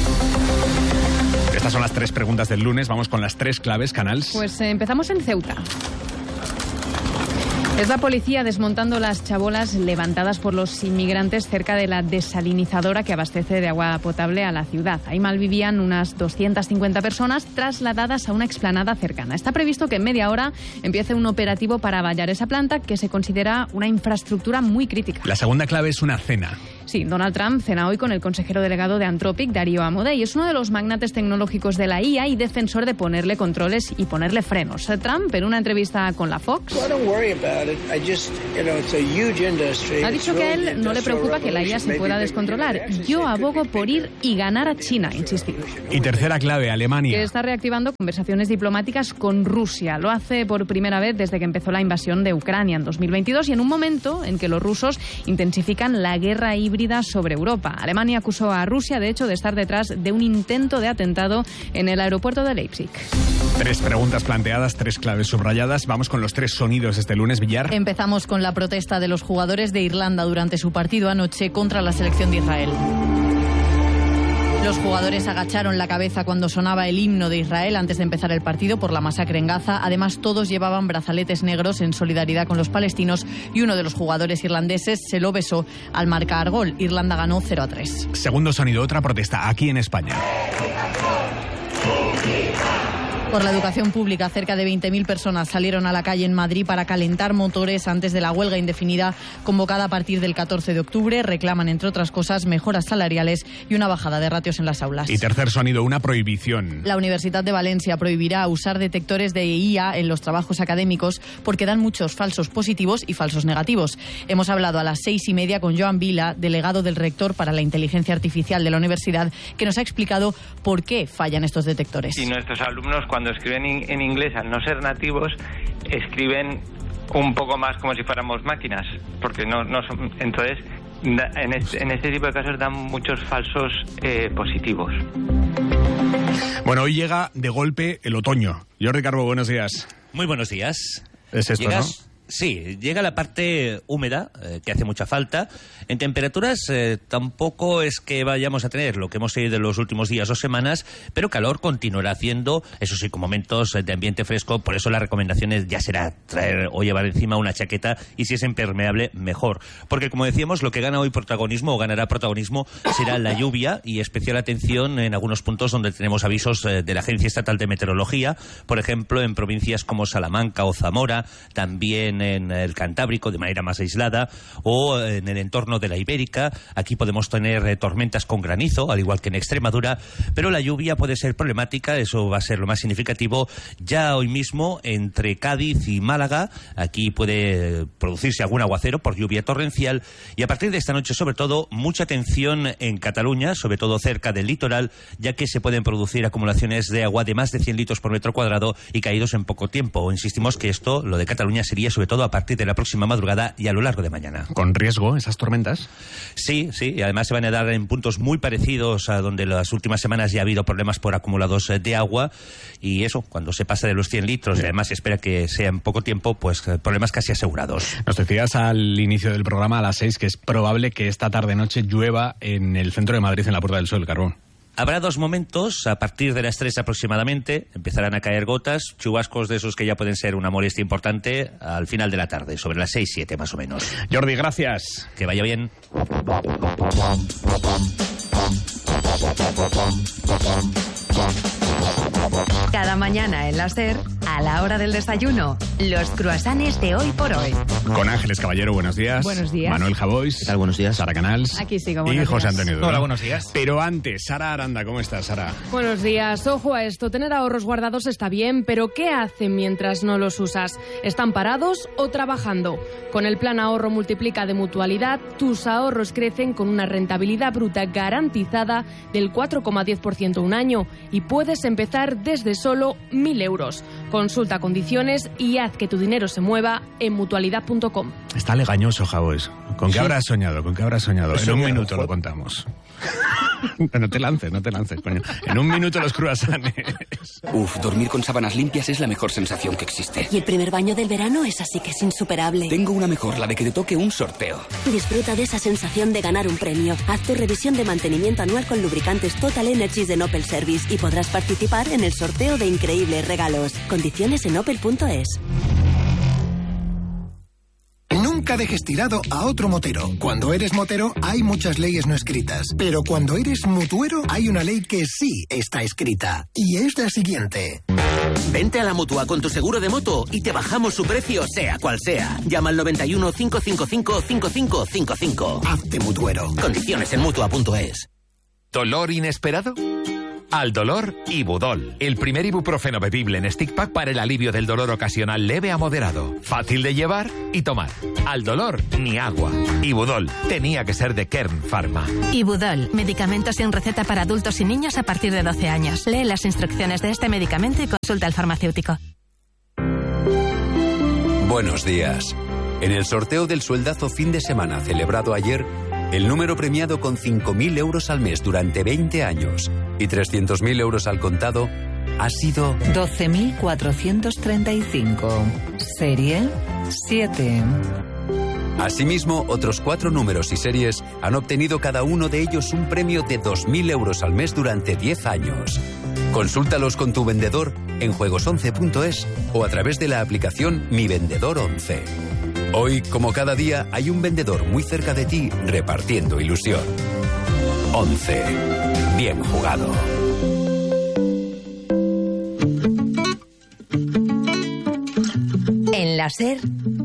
Estas son las 3 preguntas del lunes. Vamos con las 3 claves, Canals. Pues empezamos en Ceuta. Es la policía desmontando las chabolas levantadas por los inmigrantes cerca de la desalinizadora que abastece de agua potable a la ciudad. Ahí malvivían unas 250 personas trasladadas a una explanada cercana. Está previsto que en media hora empiece un operativo para vallar esa planta, que se considera una infraestructura muy crítica. La segunda clave es una cena. Sí, Donald Trump cena hoy con el consejero delegado de Anthropic, Darío Amodei. Es uno de los magnates tecnológicos de la IA y defensor de ponerle controles y ponerle frenos. Trump, en una entrevista con la Fox, ha dicho que a él no le preocupa que la IA se pueda descontrolar. Yo abogo por ir y ganar a China, insistido. Y tercera clave, Alemania. Que está reactivando conversaciones diplomáticas con Rusia. Lo hace por primera vez desde que empezó la invasión de Ucrania en 2022 y en un momento en que los rusos intensifican la guerra híbrida sobre Europa. Alemania acusó a Rusia, de hecho, de estar detrás de un intento de atentado en el aeropuerto de Leipzig. 3 preguntas planteadas, 3 claves subrayadas. Vamos con los 3 sonidos este lunes, Villar. Empezamos con la protesta de los jugadores de Irlanda durante su partido anoche contra la selección de Israel. Los jugadores agacharon la cabeza cuando sonaba el himno de Israel antes de empezar el partido por la masacre en Gaza. Además, todos llevaban brazaletes negros en solidaridad con los palestinos y uno de los jugadores irlandeses se lo besó al marcar gol. Irlanda ganó 0-3. Segundo sonido, otra protesta aquí en España. Por la educación pública, cerca de 20.000 personas salieron a la calle en Madrid para calentar motores antes de la huelga indefinida convocada a partir del 14 de octubre. Reclaman, entre otras cosas, mejoras salariales y una bajada de ratios en las aulas. Y tercer sonido, una prohibición. La Universidad de Valencia prohibirá usar detectores de IA en los trabajos académicos porque dan muchos falsos positivos y falsos negativos. Hemos hablado a las 6:30 con Joan Vila, delegado del rector para la inteligencia artificial de la universidad, que nos ha explicado por qué fallan estos detectores. Y nuestros alumnos, cuando escriben en inglés, al no ser nativos, escriben un poco más como si fuéramos máquinas, porque no son, entonces en este tipo de casos dan muchos falsos positivos. Bueno, hoy llega de golpe el otoño. Jordi Carbo, buenos días. Muy buenos días. Es esto, ¿no? Sí, llega la parte húmeda, que hace mucha falta. En temperaturas tampoco es que vayamos a tener lo que hemos tenido en los últimos días o semanas, pero calor continuará haciendo, eso sí, con momentos de ambiente fresco. Por eso la recomendación ya será traer o llevar encima una chaqueta, y si es impermeable, mejor. Porque, como decíamos, lo que gana hoy protagonismo o ganará protagonismo será la lluvia, y especial atención en algunos puntos donde tenemos avisos de la Agencia Estatal de Meteorología, por ejemplo, en provincias como Salamanca o Zamora, también en el Cantábrico de manera más aislada, o en el entorno de la Ibérica. Aquí podemos tener tormentas con granizo, al igual que en Extremadura, pero la lluvia puede ser problemática. Eso va a ser lo más significativo ya hoy mismo entre Cádiz y Málaga. Aquí puede producirse algún aguacero por lluvia torrencial, y a partir de esta noche, sobre todo, mucha atención en Cataluña, sobre todo cerca del litoral, ya que se pueden producir acumulaciones de agua de más de 100 litros por metro cuadrado y caídos en poco tiempo. Insistimos que esto, lo de Cataluña, sería sobre todo a partir de la próxima madrugada y a lo largo de mañana. ¿Con riesgo esas tormentas? Sí, y además se van a dar en puntos muy parecidos a donde las últimas semanas ya ha habido problemas por acumulados de agua, y eso, cuando se pasa de los 100 litros, y además se espera que sea en poco tiempo, pues problemas casi asegurados. Nos decías al inicio del programa, a las 6, que es probable que esta tarde-noche llueva en el centro de Madrid, en la Puerta del Sol, Carbón. Habrá 2 momentos, a partir de las 3 aproximadamente, empezarán a caer gotas, chubascos de esos que ya pueden ser una molestia importante al final de la tarde, sobre las 6-7 más o menos. Jordi, gracias. Que vaya bien. Cada mañana en la SER, a la hora del desayuno, los croissants de Hoy por Hoy. Con Ángeles Caballero, buenos días. Buenos días. Manuel Javois. ¿Qué tal? Buenos días. Sara Canals. Aquí sigo, y buenos José días. Antonio Duro. Hola, buenos días. Pero antes, Sara Aranda, ¿cómo estás, Sara? Buenos días. Ojo a esto, tener ahorros guardados está bien, pero ¿qué hacen mientras no los usas? ¿Están parados o trabajando? Con el plan Ahorro Multiplica de Mutualidad, tus ahorros crecen con una rentabilidad bruta garantizada del 4,10% un año, y puedes empezar desde solo 1.000 euros. Consulta condiciones y haz haz que tu dinero se mueva en mutualidad.com. Está legañoso, Javois. ¿Con qué habrás soñado? ¿Con qué habrás soñado? En un minuto lo contamos. No te lances, coño. En un minuto los cruasanes. Dormir con sábanas limpias es la mejor sensación que existe. Y el primer baño del verano es así que es insuperable. Tengo una mejor, la de que te toque un sorteo. Disfruta de esa sensación de ganar un premio. Haz tu revisión de mantenimiento anual con lubricantes Total Energies de Opel Service y podrás participar en el sorteo de increíbles regalos. Condiciones en opel.es. Nunca dejes tirado a otro motero. Cuando eres motero hay muchas leyes no escritas, pero cuando eres mutuero hay una ley que sí está escrita, y es la siguiente. Vente a la Mutua con tu seguro de moto y te bajamos su precio sea cual sea. Llama al 91 555 5555. Hazte mutuero. Condiciones en Mutua.es. ¿Dolor inesperado? Aldolor Ibudol, el primer ibuprofeno bebible en stick pack para el alivio del dolor ocasional leve a moderado. Fácil de llevar y tomar. Aldolor ni agua. Ibudol tenía que ser de Kern Pharma. Ibudol, medicamento sin receta para adultos y niños a partir de 12 años. Lee las instrucciones de este medicamento y consulta al farmacéutico. Buenos días. En el sorteo del sueldazo fin de semana celebrado ayer, el número premiado con 5.000 euros al mes durante 20 años y 300.000 euros al contado ha sido 12.435. Serie 7. Asimismo, otros 4 números y series han obtenido cada uno de ellos un premio de 2.000 euros al mes durante 10 años. Consúltalos con tu vendedor en juegos11.es o a través de la aplicación Mi Vendedor 11. Hoy, como cada día, hay un vendedor muy cerca de ti repartiendo ilusión. 11. Bien jugado. En la SER,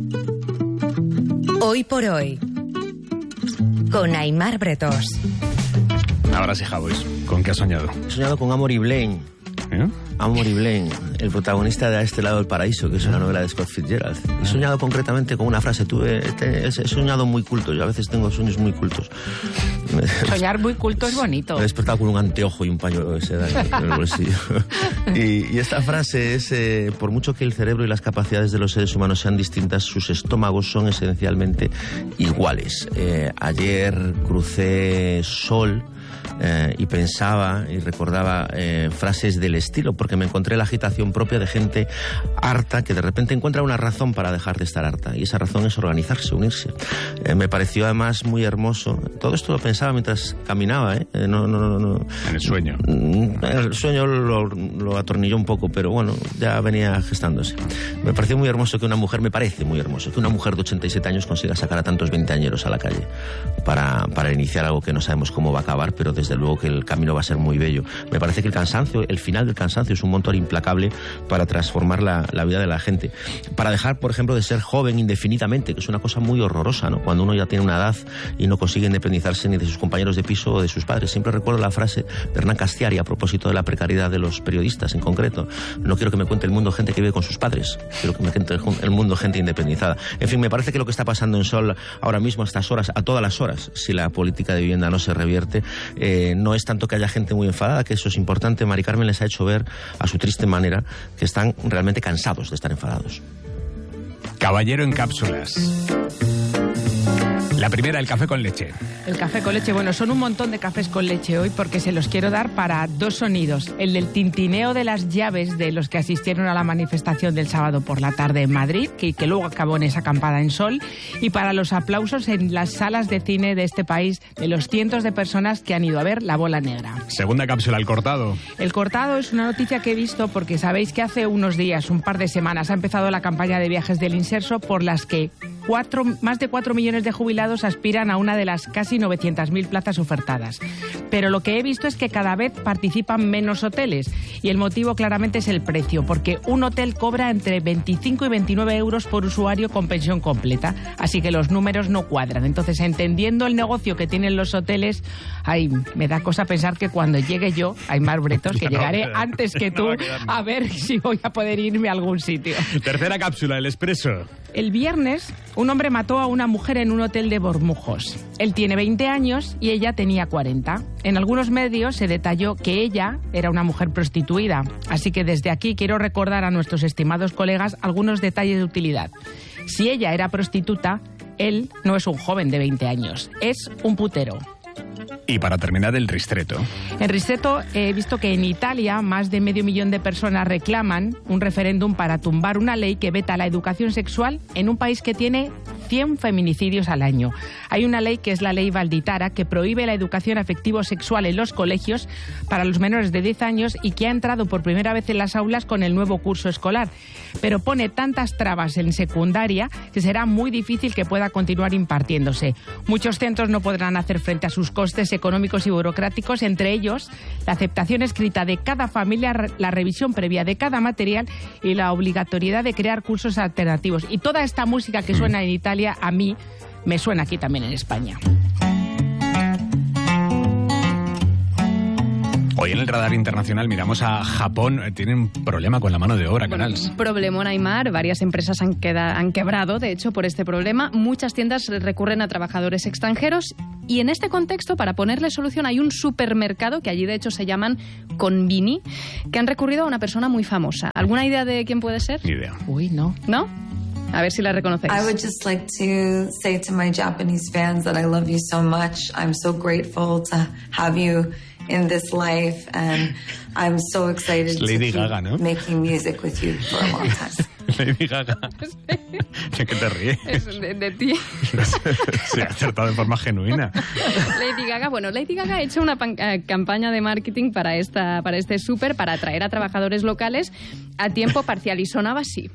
Hoy por Hoy, con Aimar Bretos. Ahora sí, Javois, ¿con qué has soñado? He soñado con Amory Blaine. Amory Blaine, el protagonista de A este lado del paraíso, que es una novela de Scott Fitzgerald. He soñado concretamente con una frase. He soñado muy culto. Yo a veces tengo sueños muy cultos. Soñar muy culto es bonito. Me he despertado con un anteojo y un pañuelo de seda en el bolsillo. Y esta frase es, por mucho que el cerebro y las capacidades de los seres humanos sean distintas, sus estómagos son esencialmente iguales. Ayer crucé Sol y pensaba y recordaba frases del estilo, porque me encontré la agitación propia de gente harta que de repente encuentra una razón para dejar de estar harta, y esa razón es organizarse, unirse. Me pareció además muy hermoso. Todo esto lo pensaba mientras caminaba, No. En el sueño. El sueño lo atornilló un poco, pero bueno, ya venía gestándose. Me pareció muy hermoso que una mujer, me parece muy hermoso que una mujer de 87 años consiga sacar a tantos veinteañeros a la calle para iniciar algo que no sabemos cómo va a acabar, pero desde luego que el camino va a ser muy bello. Me parece que el final del cansancio es un motor implacable para transformar la vida de la gente. Para dejar, por ejemplo, de ser joven indefinidamente, que es una cosa muy horrorosa, ¿no? Cuando uno ya tiene una edad y no consigue independizarse ni de sus compañeros de piso o de sus padres. Siempre recuerdo la frase de Hernán Castiari a propósito de la precariedad de los periodistas en concreto. No quiero que me cuente el mundo gente que vive con sus padres, quiero que me cuente el mundo gente independizada. En fin, me parece que lo que está pasando en Sol ahora mismo, a estas horas, a todas las horas, si la política de vivienda no se revierte, no es tanto que haya gente muy enfadada, que eso es importante. Mari Carmen les ha hecho ver, a su triste manera, que están realmente cansados de estar enfadados. Caballero en cápsulas. La primera, el café con leche. El café con leche, bueno, son un montón de cafés con leche hoy porque se los quiero dar para dos sonidos. El del tintineo de las llaves de los que asistieron a la manifestación del sábado por la tarde en Madrid, que luego acabó en esa acampada en Sol, y para los aplausos en las salas de cine de este país de los cientos de personas que han ido a ver La Bola Negra. Segunda cápsula, el cortado. El cortado es una noticia que he visto porque sabéis que hace unos días, un par de semanas, ha empezado la campaña de viajes del Inserso por las que más de 4 millones de jubilados aspiran a una de las casi 900.000 plazas ofertadas. Pero lo que he visto es que cada vez participan menos hoteles y el motivo claramente es el precio, porque un hotel cobra entre 25 y 29 euros por usuario con pensión completa, así que los números no cuadran. Entonces, entendiendo el negocio que tienen los hoteles, me da cosa pensar que cuando llegue yo, Aimar Bretos, que llegaré antes que tú, a ver si voy a poder irme a algún sitio. Tercera cápsula, el expreso. El viernes, un hombre mató a una mujer en un hotel de Bormujos. Él tiene 20 años y ella tenía 40. En algunos medios se detalló que ella era una mujer prostituida, así que desde aquí quiero recordar a nuestros estimados colegas algunos detalles de utilidad. Si ella era prostituta, él no es un joven de 20 años, es un putero. Y para terminar, el ristretto. En Ristretto he visto que en Italia más de 500.000 de personas reclaman un referéndum para tumbar una ley que veta la educación sexual en un país que tiene 100 feminicidios al año. Hay una ley que es la ley Valditara que prohíbe la educación afectivo-sexual en los colegios para los menores de 10 años y que ha entrado por primera vez en las aulas con el nuevo curso escolar. Pero pone tantas trabas en secundaria que será muy difícil que pueda continuar impartiéndose. Muchos centros no podrán hacer frente a sus costes económicos y burocráticos, entre ellos la aceptación escrita de cada familia, la revisión previa de cada material y la obligatoriedad de crear cursos alternativos. Y toda esta música que suena en Italia, a mí me suena aquí también en España. Hoy en el radar internacional miramos a Japón. Tienen un problema con la mano de obra, Canals. Problemón, Aimar. Varias empresas han quebrado, de hecho, por este problema. Muchas tiendas recurren a trabajadores extranjeros y en este contexto, para ponerle solución, hay un supermercado, que allí de hecho se llaman Konbini, que han recurrido a una persona muy famosa. ¿Alguna idea de quién puede ser? Ni idea. Uy, no. ¿No? A ver si la reconocéis. I would just like to say to my Japanese fans that I love you so much. I'm so grateful to have you in this life, and I'm so excited to Lady keep Gaga, ¿no? making music with you for a long time. Lady Gaga. ¿De qué te ríes? Es de ti. Se ha acertado de forma genuina. Lady Gaga ha hecho una campaña de marketing para este súper, para atraer a trabajadores locales a tiempo parcial, y sonaba así.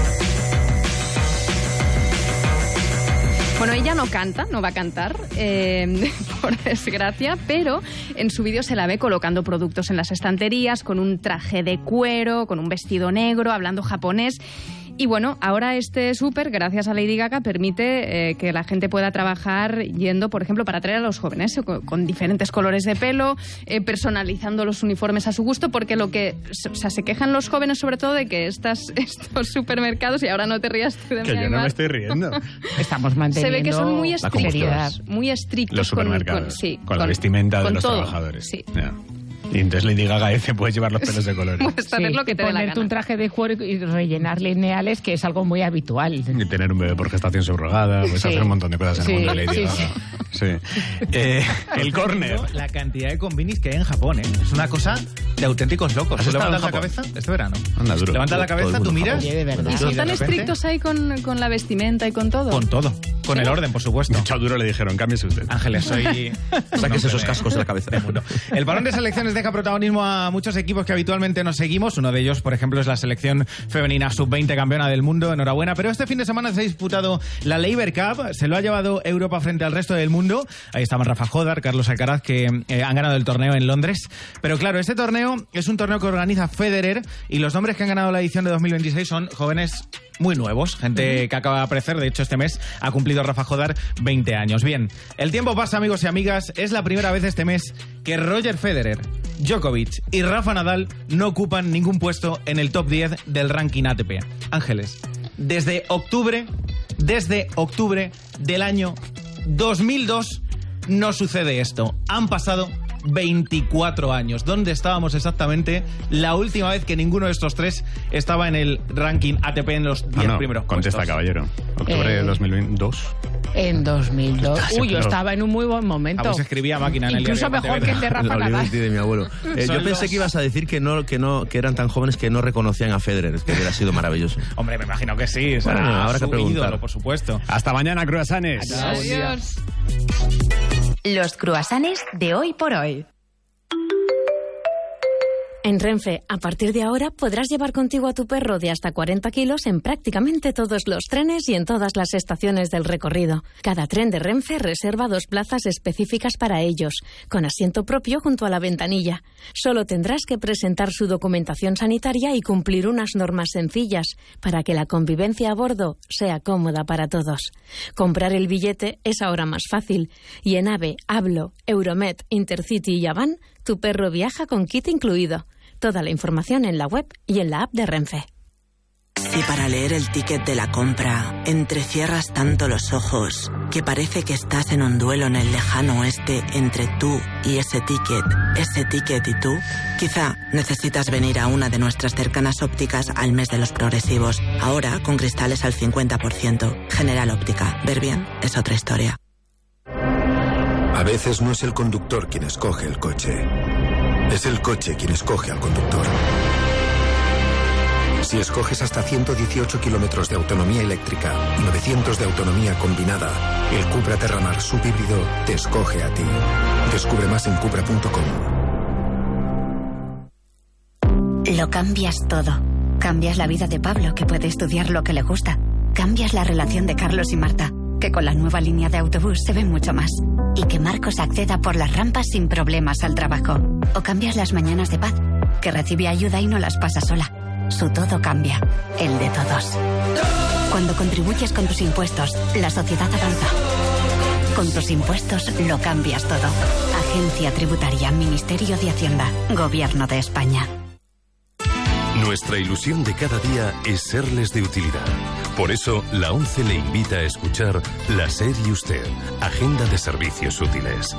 Bueno, ella no canta, no va a cantar, por desgracia, pero en su vídeo se la ve colocando productos en las estanterías, con un traje de cuero, con un vestido negro, hablando japonés. Y bueno, ahora este súper, gracias a Lady Gaga, permite que la gente pueda trabajar yendo, por ejemplo, para atraer a los jóvenes, con diferentes colores de pelo, personalizando los uniformes a su gusto, porque se quejan los jóvenes sobre todo de que estos supermercados, y ahora no te rías tú de mí, que yo no me estoy riendo. Estamos manteniendo. Se ve que son muy estrictos los supermercados, con la vestimenta de los trabajadores. Sí. Yeah. Y entonces Lady Gaga puedes llevar los pelos de colores. Puedes saber lo que te dé la ponerte gana. un traje de cuero y rellenar lineales, que es algo muy habitual. Y tener un bebé por gestación subrogada, puedes hacer un montón de cosas en el mundo de Lady Gaga. Sí. El córner. La cantidad de combinis que hay en Japón, ¿eh? Es una cosa de auténticos locos. ¿Has ¿Tú estado levantas en la cabeza este verano? Anda, duro. Levantas la cabeza, tú miras. Oye, de verdad. ¿Y son tan estrictos ahí con la vestimenta y con todo? Con todo. Con el orden, por supuesto. Mucho duro le dijeron, cámbiese usted. Ángeles, soy... Sáquese esos cascos de la cabeza. El parón de selecciones deja protagonismo a muchos equipos que habitualmente nos seguimos. Uno de ellos, por ejemplo, es la selección femenina sub-20 campeona del mundo. Enhorabuena. Pero este fin de semana se ha disputado la Laver Cup. Se lo ha llevado Europa frente al resto del mundo. Ahí estaban Rafa Jodar, Carlos Alcaraz, que han ganado el torneo en Londres. Pero claro, este torneo es un torneo que organiza Federer y los nombres que han ganado la edición de 2026 son jóvenes muy nuevos, gente que acaba de aparecer. De hecho, este mes ha cumplido Rafa Jodar 20 años. Bien, el tiempo pasa, amigos y amigas. Es la primera vez este mes que Roger Federer, Djokovic y Rafa Nadal no ocupan ningún puesto en el top 10 del ranking ATP. Ángeles, desde octubre del año 2002 no sucede esto. Han pasado 24 años. ¿Dónde estábamos exactamente la última vez que ninguno de estos tres estaba en el ranking ATP en los 10 primeros contesta, puestos? Caballero. Octubre de 2002. En 2002. Uy, yo estaba en un muy buen momento. Se escribía a máquina en el incluso diario mejor que el de Rafa Nadal. de mi abuelo. Yo pensé que ibas a decir que eran tan jóvenes que no reconocían a Federer. Es que hubiera sido maravilloso. Hombre, me imagino que sí. Bueno, habrá que preguntar. Ídolo, por supuesto. Hasta mañana, cruasanes. Adiós. Los cruasanes de hoy por hoy. En Renfe, a partir de ahora podrás llevar contigo a tu perro de hasta 40 kilos en prácticamente todos los trenes y en todas las estaciones del recorrido. Cada tren de Renfe reserva 2 plazas específicas para ellos, con asiento propio junto a la ventanilla. Solo tendrás que presentar su documentación sanitaria y cumplir unas normas sencillas para que la convivencia a bordo sea cómoda para todos. Comprar el billete es ahora más fácil y en AVE, Hablo, Euromet, Intercity y Avan, tu perro viaja con kit incluido. Toda la información en la web y en la app de Renfe. Si para leer el ticket de la compra entrecierras tanto los ojos que parece que estás en un duelo en el lejano oeste entre tú y ese ticket y tú, quizá necesitas venir a una de nuestras cercanas ópticas al mes de los progresivos. Ahora con cristales al 50%. General Óptica. Ver bien es otra historia. A veces no es el conductor quien escoge el coche. Es el coche quien escoge al conductor. Si escoges hasta 118 kilómetros de autonomía eléctrica y 900 de autonomía combinada, el Cupra Terramar subhíbrido te escoge a ti. Descubre más en Cupra.com. Lo cambias todo. Cambias la vida de Pablo, que puede estudiar lo que le gusta. Cambias la relación de Carlos y Marta, que con la nueva línea de autobús se ven mucho más. Y que Marcos acceda por las rampas sin problemas al trabajo. O cambias las mañanas de Paz, que recibe ayuda y no las pasa sola. Su todo cambia, el de todos. Cuando contribuyes con tus impuestos, la sociedad avanza. Con tus impuestos lo cambias todo. Agencia Tributaria, Ministerio de Hacienda, Gobierno de España. Nuestra ilusión de cada día es serles de utilidad. Por eso, la ONCE le invita a escuchar La SER y Usted, Agenda de Servicios Útiles.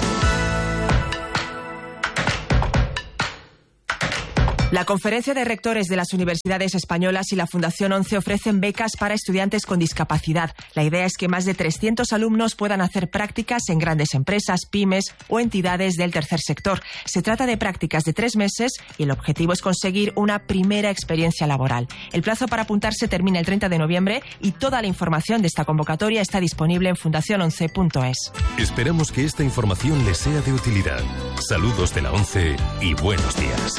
La Conferencia de Rectores de las Universidades Españolas y la Fundación ONCE ofrecen becas para estudiantes con discapacidad. La idea es que más de 300 alumnos puedan hacer prácticas en grandes empresas, pymes o entidades del tercer sector. Se trata de prácticas de 3 meses y el objetivo es conseguir una primera experiencia laboral. El plazo para apuntarse termina el 30 de noviembre y toda la información de esta convocatoria está disponible en fundaciononce.es. Esperamos que esta información les sea de utilidad. Saludos de la ONCE y buenos días.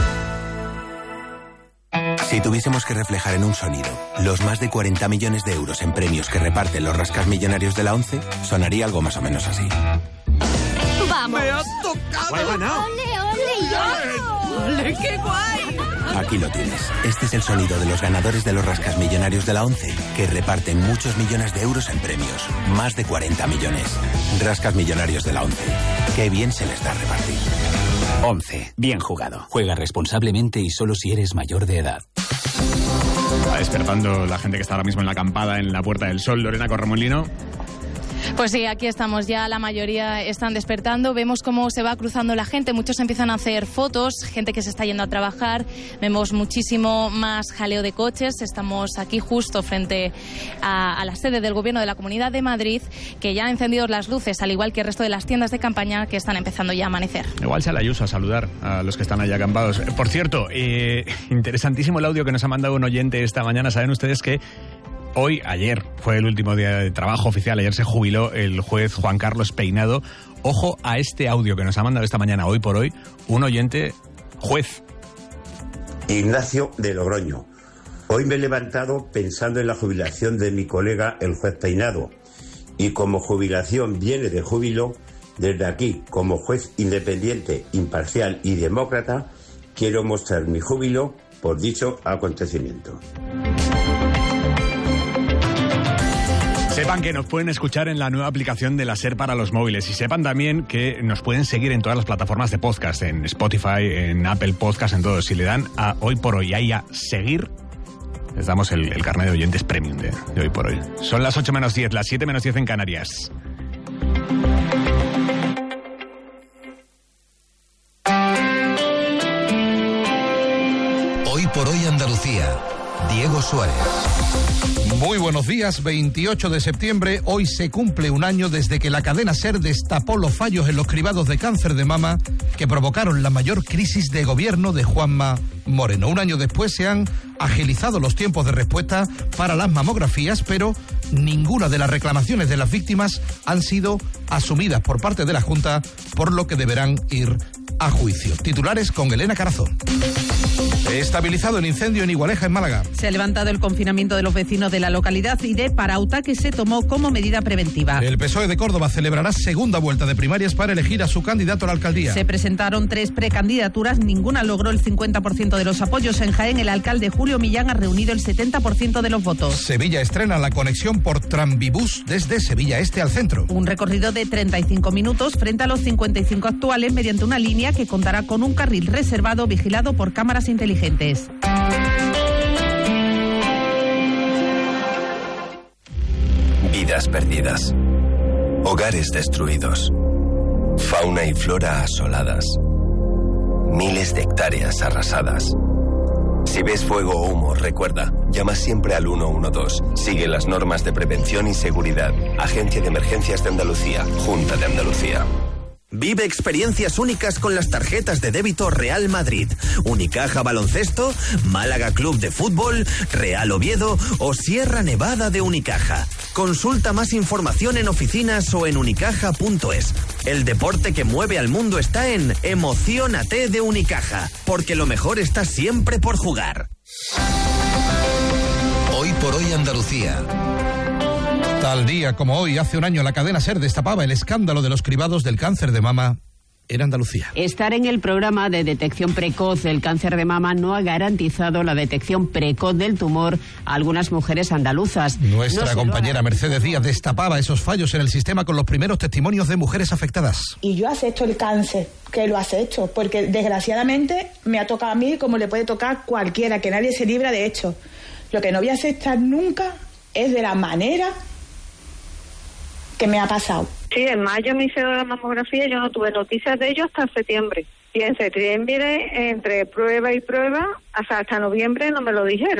Si tuviésemos que reflejar en un sonido los más de 40 millones de euros en premios que reparten los rascasmillonarios de la ONCE, sonaría algo más o menos así. ¡Vamos! ¡Me ha tocado! ¡He ganado! ¡Ole, ole! ¡Ole, qué guay! Aquí lo tienes. Este es el sonido de los ganadores de los rascasmillonarios de la ONCE, que reparten muchos millones de euros en premios. Más de 40 millones. Rascasmillonarios de la ONCE. Qué bien se les da repartir. 11. Bien jugado. Juega responsablemente y solo si eres mayor de edad. Está despertando la gente que está ahora mismo en la acampada en la Puerta del Sol. Lorena Corremolino. Pues sí, aquí estamos ya, la mayoría están despertando, vemos cómo se va cruzando la gente, muchos empiezan a hacer fotos, gente que se está yendo a trabajar, vemos muchísimo más jaleo de coches, estamos aquí justo frente a la sede del Gobierno de la Comunidad de Madrid, que ya ha encendido las luces, al igual que el resto de las tiendas de campaña que están empezando ya a amanecer. Igual sale Ayuso a saludar a los que están allá acampados. Por cierto, interesantísimo el audio que nos ha mandado un oyente esta mañana, saben ustedes que ayer fue el último día de trabajo oficial, ayer se jubiló el juez Juan Carlos Peinado. Ojo a este audio que nos ha mandado esta mañana, hoy por hoy, un oyente juez. Ignacio de Logroño. Hoy me he levantado pensando en la jubilación de mi colega el juez Peinado. Y como jubilación viene de júbilo, desde aquí, como juez independiente, imparcial y demócrata, quiero mostrar mi júbilo por dicho acontecimiento. Sepan que nos pueden escuchar en la nueva aplicación de la SER para los móviles y sepan también que nos pueden seguir en todas las plataformas de podcast, en Spotify, en Apple Podcast, en todo. Si le dan a Hoy por Hoy ahí a seguir, les damos el carnet de oyentes premium de Hoy por Hoy. Son las 8 menos 10, las 7 menos 10 en Canarias. Hoy por Hoy Andalucía, Diego Suárez. Muy buenos días, 28 de septiembre, hoy se cumple un año desde que la cadena SER destapó los fallos en los cribados de cáncer de mama que provocaron la mayor crisis de gobierno de Juanma Moreno. Un año después se han agilizado los tiempos de respuesta para las mamografías, pero ninguna de las reclamaciones de las víctimas han sido asumidas por parte de la Junta, por lo que deberán ir a juicio. Titulares con Elena Carazón. Estabilizado el incendio en Igualeja, en Málaga. Se ha levantado el confinamiento de los vecinos de la localidad y de Parauta, que se tomó como medida preventiva. El PSOE de Córdoba celebrará segunda vuelta de primarias para elegir a su candidato a la alcaldía. Se presentaron 3 precandidaturas, ninguna logró el 50% de los apoyos. En Jaén, el alcalde Julio Millán ha reunido el 70% de los votos. Sevilla estrena la conexión por Tranvibús desde Sevilla Este al centro. Un recorrido de 35 minutos frente a los 55 actuales mediante una línea que contará con un carril reservado vigilado por cámaras inteligentes. vidas perdidas, hogares destruidos, fauna y flora asoladas, miles de hectáreas arrasadas. Si ves fuego o humo, recuerda, llama siempre al 112. Sigue las normas de prevención y seguridad. Agencia de Emergencias de Andalucía, Junta de Andalucía. Vive experiencias únicas con las tarjetas de débito Real Madrid, Unicaja Baloncesto, Málaga Club de Fútbol, Real Oviedo o Sierra Nevada de Unicaja. Consulta más información en oficinas o en unicaja.es. El deporte que mueve al mundo está en Emociónate de Unicaja, porque lo mejor está siempre por jugar. Hoy por hoy Andalucía. Tal día como hoy, hace un año, la cadena SER destapaba el escándalo de los cribados del cáncer de mama en Andalucía. Estar en el programa de detección precoz del cáncer de mama no ha garantizado la detección precoz del tumor a algunas mujeres andaluzas. Nuestra compañera Mercedes Díaz destapaba esos fallos en el sistema con los primeros testimonios de mujeres afectadas. Y yo acepto el cáncer, que lo acepto, porque desgraciadamente me ha tocado a mí como le puede tocar cualquiera, que nadie se libra de hecho. Lo que no voy a aceptar nunca es de la manera que me ha pasado. Sí, en mayo me hicieron la mamografía y yo no tuve noticias de ello hasta septiembre. Y en septiembre, entre prueba y prueba, hasta noviembre no me lo dijeron.